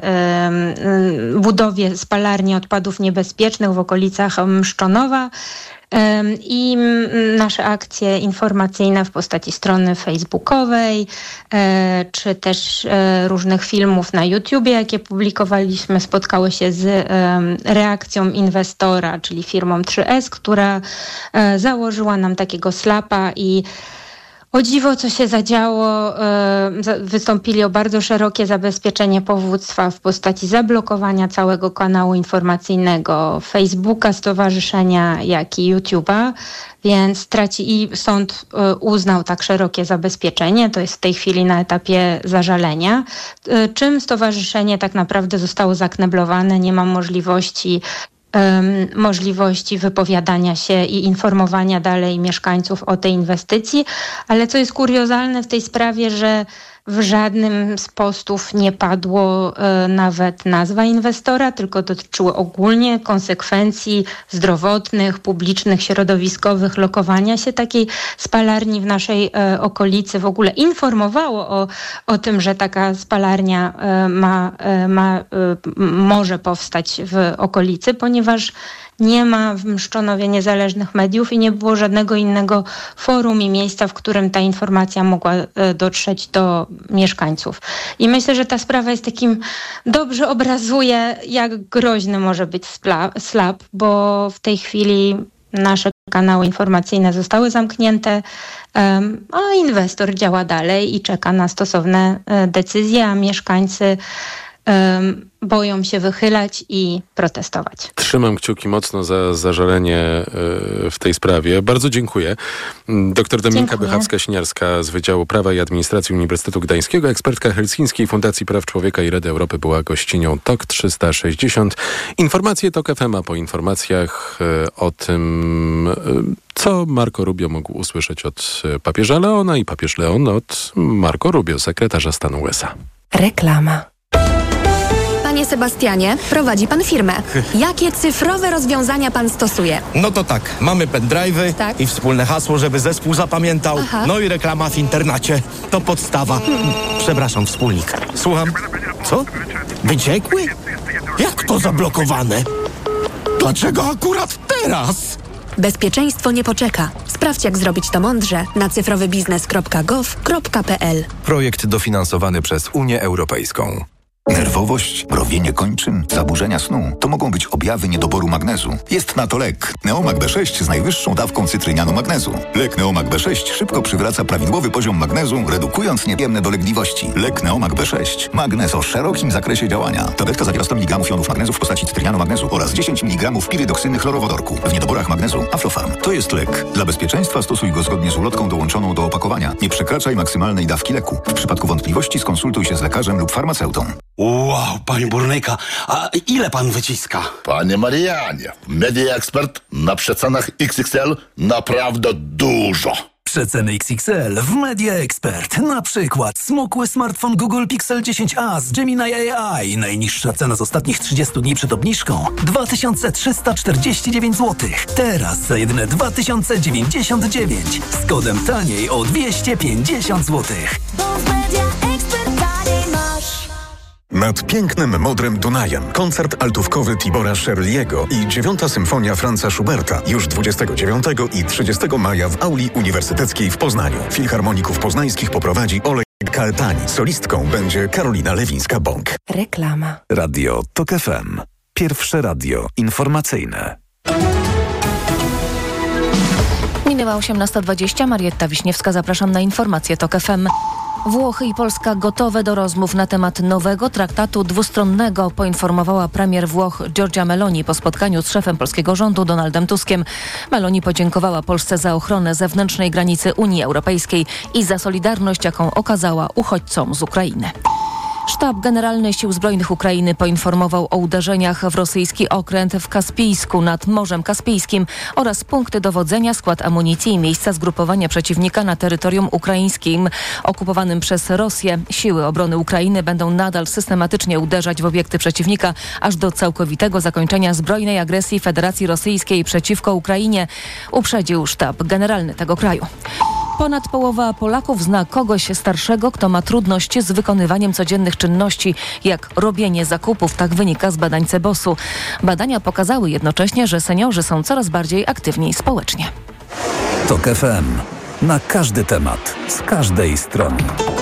budowie spalarni odpadów niebezpiecznych w okolicach Mszczonowa. I nasze akcje informacyjne w postaci strony facebookowej, czy też różnych filmów na YouTubie, jakie publikowaliśmy, spotkały się z reakcją inwestora, czyli firmą trzy S, która założyła nam takiego slapa i o dziwo, co się zadziało, wystąpili o bardzo szerokie zabezpieczenie powództwa w postaci zablokowania całego kanału informacyjnego Facebooka, stowarzyszenia, jak i YouTube'a, więc traci i sąd uznał tak szerokie zabezpieczenie, to jest w tej chwili na etapie zażalenia, czym stowarzyszenie tak naprawdę zostało zakneblowane, nie ma możliwości możliwości wypowiadania się i informowania dalej mieszkańców o tej inwestycji, ale co jest kuriozalne w tej sprawie, że w żadnym z postów nie padło e, nawet nazwa inwestora, tylko dotyczyły ogólnie konsekwencji zdrowotnych, publicznych, środowiskowych, lokowania się takiej spalarni w naszej e, okolicy. W ogóle informowało o, o tym, że taka spalarnia e, ma, e, ma, e, może powstać w okolicy, ponieważ nie ma w Mszczonowie niezależnych mediów i nie było żadnego innego forum i miejsca, w którym ta informacja mogła dotrzeć do mieszkańców. I myślę, że ta sprawa jest takim, dobrze obrazuje, jak groźny może być slap, bo w tej chwili nasze kanały informacyjne zostały zamknięte, a inwestor działa dalej i czeka na stosowne decyzje, a mieszkańcy Um, boją się wychylać i protestować. Trzymam kciuki mocno za zażalenie y, w tej sprawie. Bardzo dziękuję. Doktor Dominika Bychawska-Siniarska z Wydziału Prawa i Administracji Uniwersytetu Gdańskiego, ekspertka Helsińskiej Fundacji Praw Człowieka i Rady Europy, była gościnią T O K trzysta sześćdziesiąt. Informacje T O K F M, a po informacjach y, o tym, y, co Marco Rubio mógł usłyszeć od papieża Leona i papież Leon od Marco Rubio, sekretarza stanu U S A. Reklama. Panie Sebastianie, prowadzi pan firmę. Jakie cyfrowe rozwiązania pan stosuje? No to tak, mamy pendrive'y tak. i wspólne hasło, żeby zespół zapamiętał. Aha. No i reklama w internecie. To podstawa. Hmm. Przepraszam, wspólnik. Słucham. Co? Wyciekły? Jak to zablokowane? Dlaczego akurat teraz? Bezpieczeństwo nie poczeka. Sprawdź, jak zrobić to mądrze na cyfrowybiznes kropka gov kropka p l. Projekt dofinansowany przez Unię Europejską. Nerwowość, mrowienie kończyn, zaburzenia snu to mogą być objawy niedoboru magnezu. Jest na to lek Neomag B sześć z najwyższą dawką cytrynianu magnezu. Lek Neomag B sześć szybko przywraca prawidłowy poziom magnezu, redukując nieprzyjemne dolegliwości. Lek Neomag B sześć. Magnez o szerokim zakresie działania. Tabletka zawiera sto miligramów jonów magnezu w postaci cytrynianu magnezu oraz dziesięć miligramów pirydoksyny chlorowodorku. W niedoborach magnezu Aflofarm. To jest lek. Dla bezpieczeństwa stosuj go zgodnie z ulotką dołączoną do opakowania. Nie przekraczaj maksymalnej dawki leku. W przypadku wątpliwości skonsultuj się z lekarzem lub farmaceutą. Wow, panie burnyka, a ile pan wyciska? Panie Marianie, Media Expert na przecenach X X L naprawdę dużo. Przeceny X X L w Media Expert. Na przykład smukły smartfon Google Pixel dziesięć a z Gemini A I. Najniższa cena z ostatnich trzydziestu dni przed obniżką dwa tysiące trzysta czterdzieści dziewięć złotych. Teraz za jedyne dwa tysiące dziewięćdziesiąt dziewięć. Z kodem taniej o dwieście pięćdziesiąt złotych. Nad pięknym, modrym Dunajem koncert altówkowy Tibora Sherliego i dziewiąta symfonia Franza Schuberta już dwudziestego dziewiątego i trzydziestego maja w auli uniwersyteckiej w Poznaniu. Filharmoników poznańskich poprowadzi Olej Kaetani. Solistką będzie Karolina Lewińska-Bąk. Reklama. Radio TOK F M. Pierwsze radio informacyjne. Minęła osiemnasta dwadzieścia. Marietta Wiśniewska, zapraszam na informacje TOK F M. Włochy i Polska gotowe do rozmów na temat nowego traktatu dwustronnego, poinformowała premier Włoch Giorgia Meloni po spotkaniu z szefem polskiego rządu Donaldem Tuskiem. Meloni podziękowała Polsce za ochronę zewnętrznej granicy Unii Europejskiej i za solidarność, jaką okazała uchodźcom z Ukrainy. Sztab Generalny Sił Zbrojnych Ukrainy poinformował o uderzeniach w rosyjski okręt w Kaspijsku nad Morzem Kaspijskim oraz punkty dowodzenia, skład amunicji i miejsca zgrupowania przeciwnika na terytorium ukraińskim okupowanym przez Rosję. Siły obrony Ukrainy będą nadal systematycznie uderzać w obiekty przeciwnika aż do całkowitego zakończenia zbrojnej agresji Federacji Rosyjskiej przeciwko Ukrainie, uprzedził sztab generalny tego kraju. Ponad połowa Polaków zna kogoś starszego, kto ma trudności z wykonywaniem codziennych czynności, jak robienie zakupów, tak wynika z badań Cebosu. Badania pokazały jednocześnie, że seniorzy są coraz bardziej aktywni społecznie. TOK F M. Na każdy temat, z każdej strony.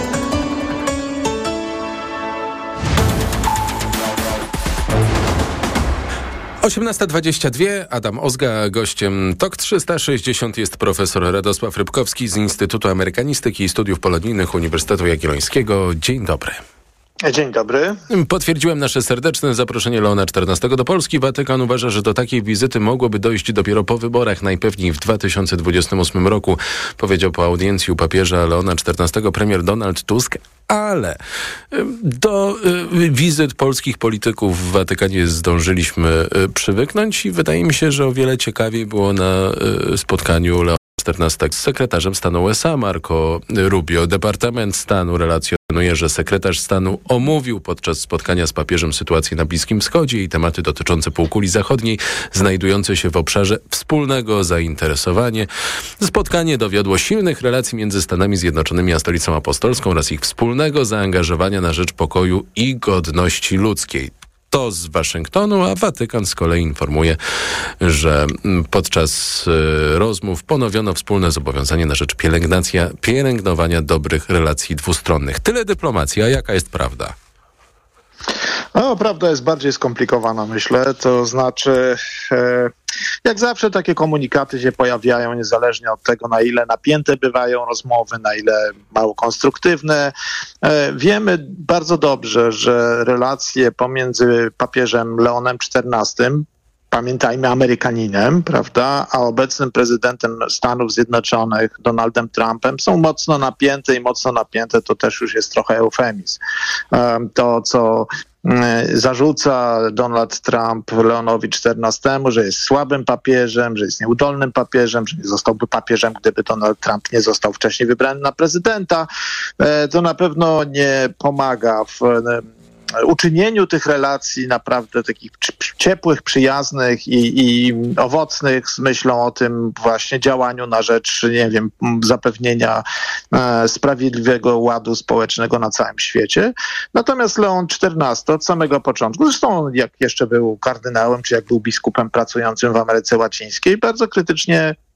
osiemnasta dwadzieścia dwa. Adam Ozga. Gościem TOK trzysta sześćdziesiąt jest profesor Radosław Rybkowski z Instytutu Amerykanistyki i Studiów Polonijnych Uniwersytetu Jagiellońskiego. Dzień dobry. Dzień dobry. Potwierdziłem nasze serdeczne zaproszenie Leona czternastego do Polski. Watykan uważa, że do takiej wizyty mogłoby dojść dopiero po wyborach, najpewniej w dwa tysiące dwudziestym ósmym roku, powiedział po audiencji u papieża Leona czternastego premier Donald Tusk. Ale do y, wizyt polskich polityków w Watykanie zdążyliśmy y, przywyknąć i wydaje mi się, że o wiele ciekawiej było na y, spotkaniu Leona czternastego z sekretarzem stanu U S A Marco Rubio. Departament Stanu relacjonuje, że sekretarz stanu omówił podczas spotkania z papieżem sytuację na Bliskim Wschodzie i tematy dotyczące półkuli zachodniej, znajdujące się w obszarze wspólnego zainteresowania. Spotkanie dowiodło silnych relacji między Stanami Zjednoczonymi a Stolicą Apostolską oraz ich wspólnego zaangażowania na rzecz pokoju i godności ludzkiej. To z Waszyngtonu, a Watykan z kolei informuje, że podczas y, rozmów ponowiono wspólne zobowiązanie na rzecz pielęgnacja, pielęgnowania dobrych relacji dwustronnych. Tyle dyplomacji, a jaka jest prawda? No, prawda jest bardziej skomplikowana, myślę. To znaczy, e, jak zawsze takie komunikaty się pojawiają, niezależnie od tego, na ile napięte bywają rozmowy, na ile mało konstruktywne. E, wiemy bardzo dobrze, że relacje pomiędzy papieżem Leonem czternastym, pamiętajmy, Amerykaninem, prawda, a obecnym prezydentem Stanów Zjednoczonych, Donaldem Trumpem, są mocno napięte i mocno napięte to też już jest trochę eufemizm. To, co zarzuca Donald Trump Leonowi czternastemu, że jest słabym papieżem, że jest nieudolnym papieżem, że nie zostałby papieżem, gdyby Donald Trump nie został wcześniej wybrany na prezydenta, to na pewno nie pomaga w uczynieniu tych relacji naprawdę takich ciepłych, przyjaznych i, i owocnych z myślą o tym właśnie działaniu na rzecz, nie wiem, zapewnienia e, sprawiedliwego ładu społecznego na całym świecie. Natomiast Leon czternasty od samego początku, zresztą jak jeszcze był kardynałem, czy jak był biskupem pracującym w Ameryce Łacińskiej, bardzo krytycznie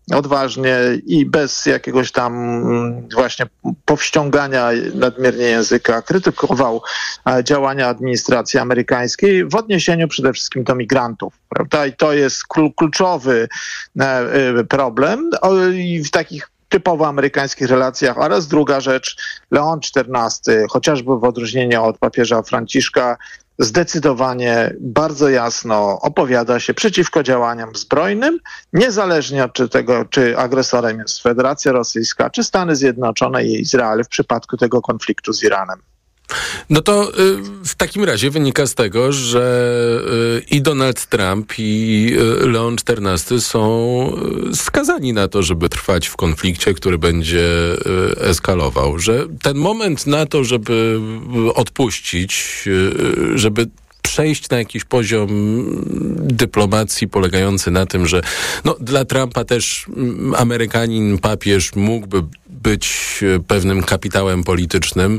odważnie i bez jakiegoś tam właśnie powściągania nadmiernie języka krytykował działania administracji amerykańskiej w odniesieniu przede wszystkim do migrantów, prawda? I to jest kluczowy problem i w takich typowo amerykańskich relacjach. Oraz druga rzecz, Leon czternasty, chociażby w odróżnieniu od papieża Franciszka, zdecydowanie bardzo jasno opowiada się przeciwko działaniom zbrojnym, niezależnie od tego, czy agresorem jest Federacja Rosyjska, czy Stany Zjednoczone i Izrael w przypadku tego konfliktu z Iranem. No to y, w takim razie wynika z tego, że y, i Donald Trump, i y, Leon czternasty są y, skazani na to, żeby trwać w konflikcie, który będzie y, eskalował. Że ten moment na to, żeby odpuścić, y, żeby przejść na jakiś poziom dyplomacji polegający na tym, że no, dla Trumpa też Amerykanin, papież mógłby być pewnym kapitałem politycznym.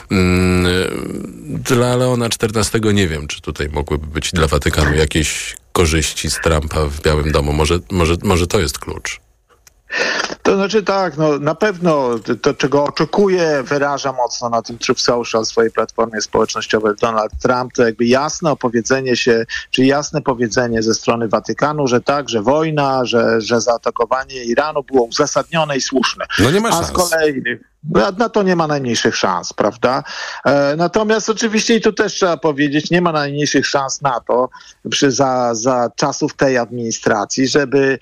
Dla Leona czternastego nie wiem, czy tutaj mogłyby być dla Watykanu jakieś korzyści z Trumpa w Białym Domu. Może, może, może to jest klucz. To znaczy tak, no na pewno to, czego oczekuje, wyraża mocno na tym Truth Social, swojej platformie społecznościowej Donald Trump, to jakby jasne opowiedzenie się, czy jasne powiedzenie ze strony Watykanu, że tak, że wojna, że, że zaatakowanie Iranu było uzasadnione i słuszne. No nie ma szans. A z kolei na, na to nie ma najmniejszych szans, prawda? E, natomiast oczywiście i tu też trzeba powiedzieć, nie ma najmniejszych szans na to przy, za, za czasów tej administracji, żeby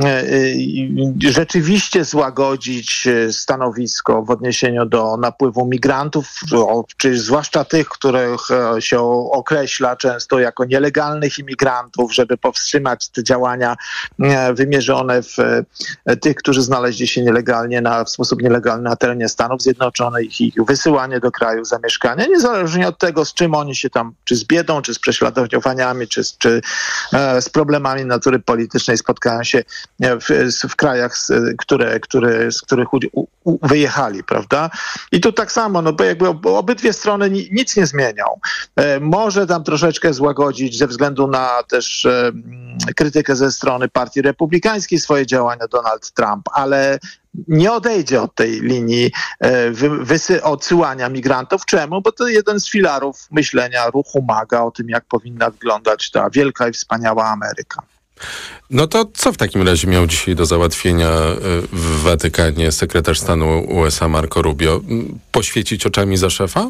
rzeczywiście złagodzić stanowisko w odniesieniu do napływu migrantów, czy zwłaszcza tych, których się określa często jako nielegalnych imigrantów, żeby powstrzymać te działania wymierzone w tych, którzy znaleźli się nielegalnie, na, w sposób nielegalny na terenie Stanów Zjednoczonych i ich wysyłanie do kraju zamieszkania, niezależnie od tego, z czym oni się tam, czy z biedą, czy z prześladowaniami, czy, czy z problemami natury politycznej spotkają się W, w krajach, z, które, które, z których u, u, wyjechali, prawda? I tu tak samo, no bo jakby obydwie strony ni, nic nie zmienią. E, może tam troszeczkę złagodzić ze względu na też e, krytykę ze strony Partii Republikańskiej swoje działania Donald Trump, ale nie odejdzie od tej linii e, wy, wysy, odsyłania migrantów. Czemu? Bo to jeden z filarów myślenia ruchu MAGA o tym, jak powinna wyglądać ta wielka i wspaniała Ameryka. No to co w takim razie miał dzisiaj do załatwienia w Watykanie sekretarz stanu U S A Marco Rubio? Poświecić oczami za szefa?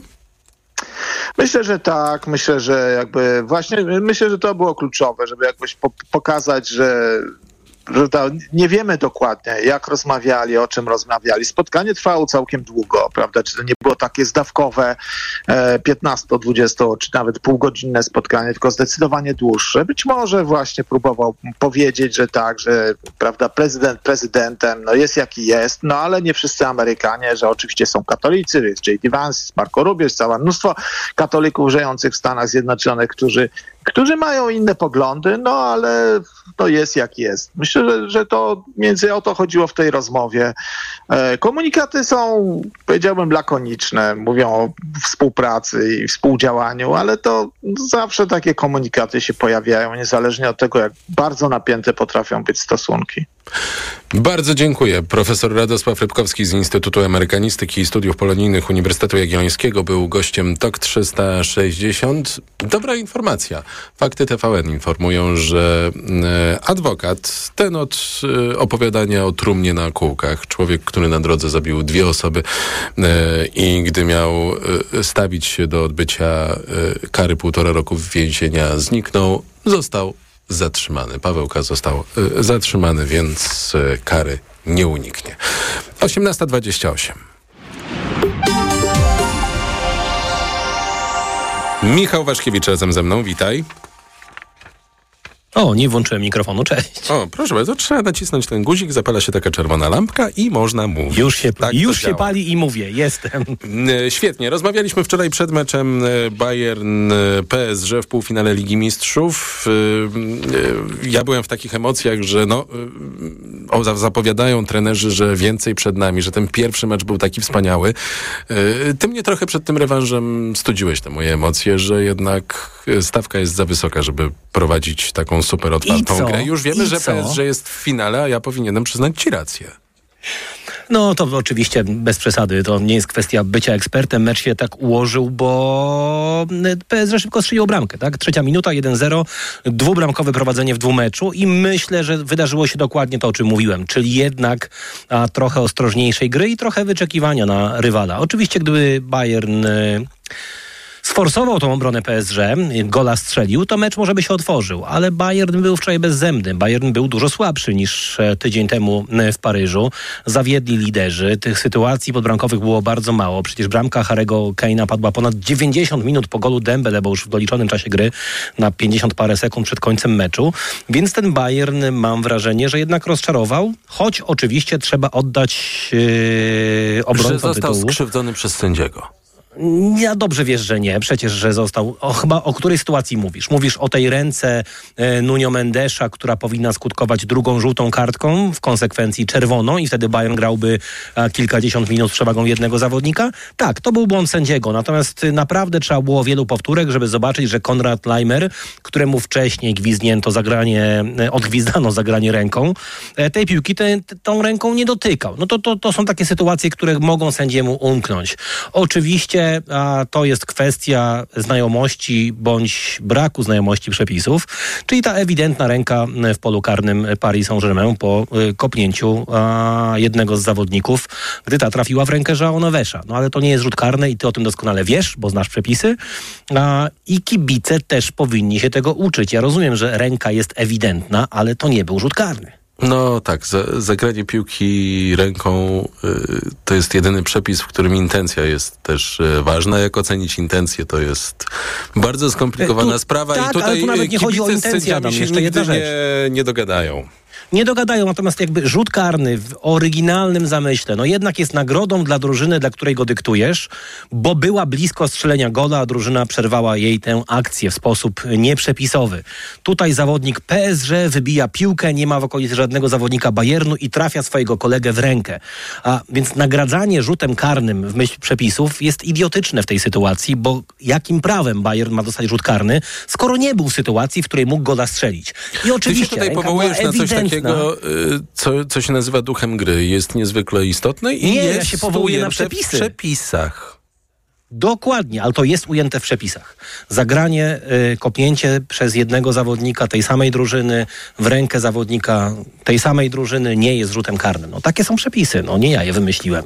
Myślę, że tak. Myślę, że jakby właśnie, myślę, że to było kluczowe, żeby jakoś po- pokazać, że że to nie wiemy dokładnie, jak rozmawiali, o czym rozmawiali. Spotkanie trwało całkiem długo, prawda? Czy to nie było takie zdawkowe e, piętnasto dwudziesto czy nawet półgodzinne spotkanie, tylko zdecydowanie dłuższe. Być może właśnie próbował powiedzieć, że tak, że prawda, prezydent prezydentem, no jest jaki jest, no ale nie wszyscy Amerykanie, że oczywiście są katolicy, jest J D Vance, jest Marco Rubio, jest całe mnóstwo katolików żyjących w Stanach Zjednoczonych, którzy którzy mają inne poglądy, no ale to jest jak jest. Myślę, że, że to między o to chodziło w tej rozmowie. E, komunikaty są, powiedziałbym, lakoniczne. Mówią o współpracy i współdziałaniu, ale to zawsze takie komunikaty się pojawiają, niezależnie od tego, jak bardzo napięte potrafią być stosunki. Bardzo dziękuję. Profesor Radosław Rybkowski z Instytutu Amerykanistyki i Studiów Polonijnych Uniwersytetu Jagiellońskiego był gościem T O K trzysta sześćdziesiąt. Dobra informacja. Fakty T V N informują, że e, adwokat, ten od e, opowiadania o trumnie na kółkach, człowiek, który na drodze zabił dwie osoby e, i gdy miał e, stawić się do odbycia e, kary półtora roku więzienia, zniknął, został zatrzymany. Pawełka został y, zatrzymany, więc y, kary nie uniknie. osiemnasta dwadzieścia osiem. Michał Waszkiewicz razem ze mną, witaj. O, nie włączyłem mikrofonu, cześć. O, proszę bardzo, trzeba nacisnąć ten guzik, zapala się taka czerwona lampka i można mówić. Już się, tak już się pali i mówię, jestem. Świetnie, rozmawialiśmy wczoraj przed meczem Bayern-P S G w półfinale Ligi Mistrzów. Ja byłem w takich emocjach, że no, zapowiadają trenerzy, że więcej przed nami, że ten pierwszy mecz był taki wspaniały. Ty mnie trochę przed tym rewanżem studziłeś te moje emocje, że jednak stawka jest za wysoka, żeby prowadzić taką super otwartą grę. Już wiemy, I że co? P S G jest w finale, a ja powinienem przyznać ci rację. No to oczywiście bez przesady, to nie jest kwestia bycia ekspertem. Mecz się tak ułożył, bo P S G szybko strzeliło bramkę, tak? Trzecia minuta, jeden zero, dwubramkowe prowadzenie w dwumeczu i myślę, że wydarzyło się dokładnie to, o czym mówiłem, czyli jednak a, trochę ostrożniejszej gry i trochę wyczekiwania na rywala. Oczywiście, gdyby Bayern Y, sforsował tą obronę P S G, gola strzelił, to mecz może by się otworzył, ale Bayern był wczoraj bezzębny. Bayern był dużo słabszy niż tydzień temu w Paryżu. Zawiedli liderzy. Tych sytuacji podbramkowych było bardzo mało. Przecież bramka Harry'ego Kane'a padła ponad dziewięćdziesiąt minut po golu Dembele, bo już w doliczonym czasie gry na pięćdziesiąt parę sekund przed końcem meczu. Więc ten Bayern, mam wrażenie, że jednak rozczarował, choć oczywiście trzeba oddać yy, obrońcom Że został tytułu. skrzywdzony przez sędziego. Ja dobrze wiesz, że nie. Przecież, że został... O, chyba o której sytuacji mówisz? Mówisz o tej ręce e, Nuno Mendesza, która powinna skutkować drugą żółtą kartką, w konsekwencji czerwoną i wtedy Bayern grałby a, kilkadziesiąt minut z przewagą jednego zawodnika? Tak, to był błąd sędziego. Natomiast y, naprawdę trzeba było wielu powtórek, żeby zobaczyć, że Konrad Laimer, któremu wcześniej gwizdnięto zagranie, e, odgwizdano zagranie ręką, e, tej piłki te, te, tą ręką nie dotykał. No to, to, to są takie sytuacje, które mogą sędziemu umknąć. Oczywiście a to jest kwestia znajomości bądź braku znajomości przepisów, czyli ta ewidentna ręka w polu karnym Paris Saint-Germain po y, kopnięciu a, jednego z zawodników, gdy ta trafiła w rękę João Neves'a. No ale to nie jest rzut karny i ty o tym doskonale wiesz, bo znasz przepisy a, i kibice też powinni się tego uczyć. Ja rozumiem, że ręka jest ewidentna, ale to nie był rzut karny. No tak, za, zagranie piłki ręką y, to jest jedyny przepis, w którym intencja jest też y, ważna. Jak ocenić intencję, to jest bardzo skomplikowana tu, sprawa tak, i tutaj ale tu nawet nie chodzi o intencję, Adam, się jeszcze jedna nigdy rzecz. nie, nie dogadają. Nie dogadają, natomiast jakby rzut karny w oryginalnym zamyśle, no jednak jest nagrodą dla drużyny, dla której go dyktujesz, bo była blisko strzelenia gola, a drużyna przerwała jej tę akcję w sposób nieprzepisowy. Tutaj zawodnik P S G wybija piłkę, nie ma w okolicy żadnego zawodnika Bayernu i trafia swojego kolegę w rękę. A więc nagradzanie rzutem karnym w myśl przepisów jest idiotyczne w tej sytuacji, bo jakim prawem Bayern ma dostać rzut karny, skoro nie był w sytuacji, w której mógł gola strzelić. I oczywiście Ty się tutaj ręka powołujesz była na coś ewidentna. takiego, co, co się nazywa duchem gry. Jest niezwykle istotne i Nie, jest ja się powołuję na ujęte przepisy. w przepisach. Dokładnie, ale to jest ujęte w przepisach. Zagranie, y, kopnięcie przez jednego zawodnika tej samej drużyny w rękę zawodnika tej samej drużyny nie jest rzutem karnym. No takie są przepisy, no nie ja je wymyśliłem.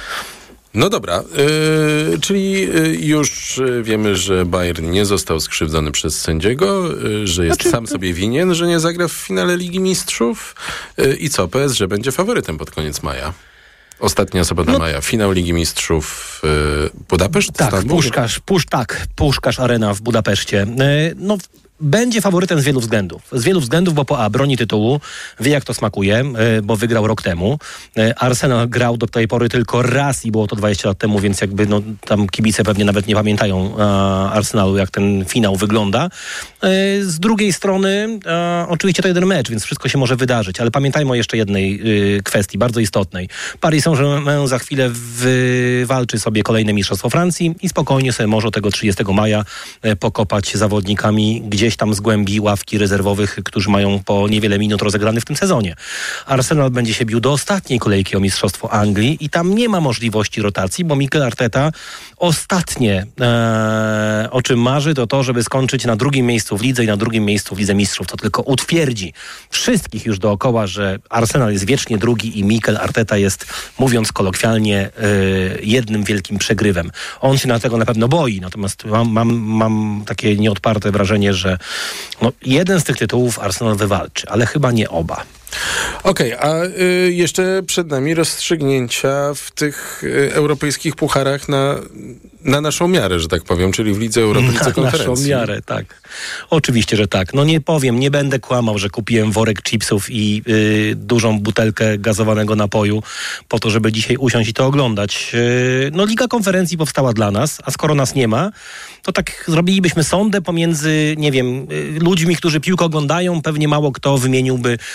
No dobra, yy, czyli yy, już yy, wiemy, że Bayern nie został skrzywdzony przez sędziego, yy, że jest Znaczy, sam sobie winien, że nie zagra w finale Ligi Mistrzów. Yy, I co, P S G będzie faworytem pod koniec maja? Ostatnia sobota No, maja, finał Ligi Mistrzów yy, Budapeszt? Tak, Stambul? Puszkarz, pusz, tak, Puszkarz Arena w Budapeszcie. Yy, no będzie faworytem z wielu względów. Z wielu względów, bo po A broni tytułu, wie jak to smakuje, yy, bo wygrał rok temu. Yy, Arsenal grał do tej pory tylko raz i było to dwadzieścia lat temu, więc jakby no, tam kibice pewnie nawet nie pamiętają yy, Arsenalu, jak ten finał wygląda. Yy, z drugiej strony yy, oczywiście to jeden mecz, więc wszystko się może wydarzyć, ale pamiętajmy o jeszcze jednej yy, kwestii, bardzo istotnej. Paris Saint-Germain za chwilę wywalczy sobie kolejne mistrzostwo Francji i spokojnie sobie może tego trzydziestego maja yy, pokopać zawodnikami gdzieś tam z głębi ławki rezerwowych, którzy mają po niewiele minut rozegranych w tym sezonie. Arsenal będzie się bił do ostatniej kolejki o Mistrzostwo Anglii i tam nie ma możliwości rotacji, bo Mikel Arteta ostatnie, e, o czym marzy, to to, żeby skończyć na drugim miejscu w lidze i na drugim miejscu w Lidze Mistrzów. To tylko utwierdzi wszystkich już dookoła, że Arsenal jest wiecznie drugi i Mikel Arteta jest, mówiąc kolokwialnie, e, jednym wielkim przegrywem. On się na tego na pewno boi, natomiast mam, mam, mam takie nieodparte wrażenie, że no, jeden z tych tytułów Arsenal wywalczy, ale chyba nie oba. Okej, okay, a y, jeszcze przed nami rozstrzygnięcia w tych y, europejskich pucharach na, na naszą miarę, że tak powiem, czyli w Lidze Europejskiej Na Konferencji. naszą miarę, tak. Oczywiście, że tak. No nie powiem, nie będę kłamał, że kupiłem worek chipsów i y, dużą butelkę gazowanego napoju po to, żeby dzisiaj usiąść i to oglądać. Y, no Liga Konferencji powstała dla nas, a skoro nas nie ma, to tak zrobilibyśmy sondę pomiędzy, nie wiem, y, ludźmi, którzy piłkę oglądają. Pewnie mało kto wymieniłby y, po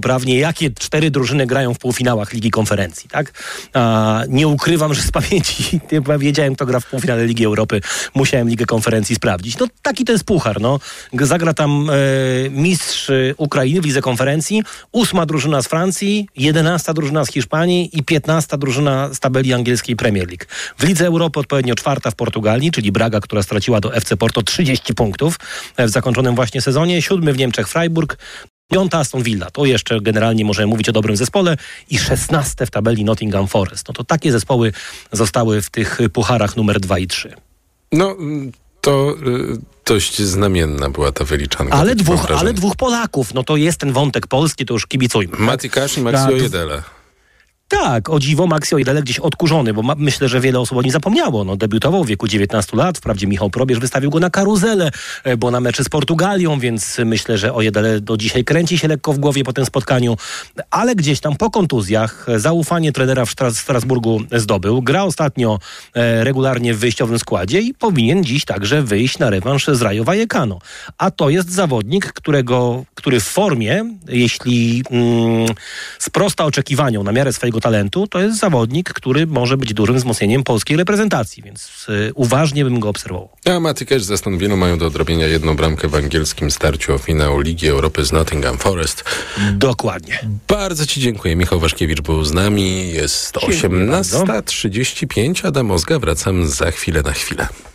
poprawnie, jakie cztery drużyny grają w półfinałach Ligi Konferencji, tak? A, nie ukrywam, że z pamięci nie wiedziałem, kto gra w półfinale Ligi Europy. Musiałem Ligę Konferencji sprawdzić. No taki to jest puchar, no. Zagra tam e, mistrz Ukrainy w Lidze Konferencji, ósma drużyna z Francji, jedenasta drużyna z Hiszpanii i piętnasta drużyna z tabeli angielskiej Premier League. W Lidze Europy odpowiednio czwarta w Portugalii, czyli Braga, która straciła do F C Porto trzydzieści punktów w zakończonym właśnie sezonie, siódmy w Niemczech Freiburg, piąta Aston Villa, to jeszcze generalnie możemy mówić o dobrym zespole, i szesnaste w tabeli Nottingham Forest. No to takie zespoły zostały w tych pucharach numer dwa i trzy. No, to y, dość znamienna była ta wyliczanka. Ale dwóch, ale dwóch Polaków, no to jest ten wątek polski, to już kibicujmy. Mati Cash i Maxi Ojedele. Tak, o dziwo Maxi Ojedele gdzieś odkurzony, bo ma, myślę, że wiele osób o nim zapomniało. No, debiutował w wieku dziewiętnastu lat, wprawdzie Michał Probierz wystawił go na karuzelę, bo na mecze z Portugalią, więc myślę, że Ojedele do dzisiaj kręci się lekko w głowie po tym spotkaniu, ale gdzieś tam po kontuzjach zaufanie trenera w Stras- Strasburgu zdobył. Gra ostatnio e, regularnie w wyjściowym składzie i powinien dziś także wyjść na rewanż z Rayo Vallecano. A to jest zawodnik, którego, który w formie, jeśli mm, sprosta oczekiwaniom na miarę swojego talentu, to jest zawodnik, który może być dużym wzmocnieniem polskiej reprezentacji, więc y, uważnie bym go obserwował. A Mati Cash z Aston Villa mają do odrobienia jedną bramkę w angielskim starciu o finał Ligi Europy z Nottingham Forest. Dokładnie. Bardzo Ci dziękuję. Michał Waszkiewicz był z nami. Jest osiemnasta trzydzieści pięć. Adam Ozga. Wracam za chwilę na chwilę.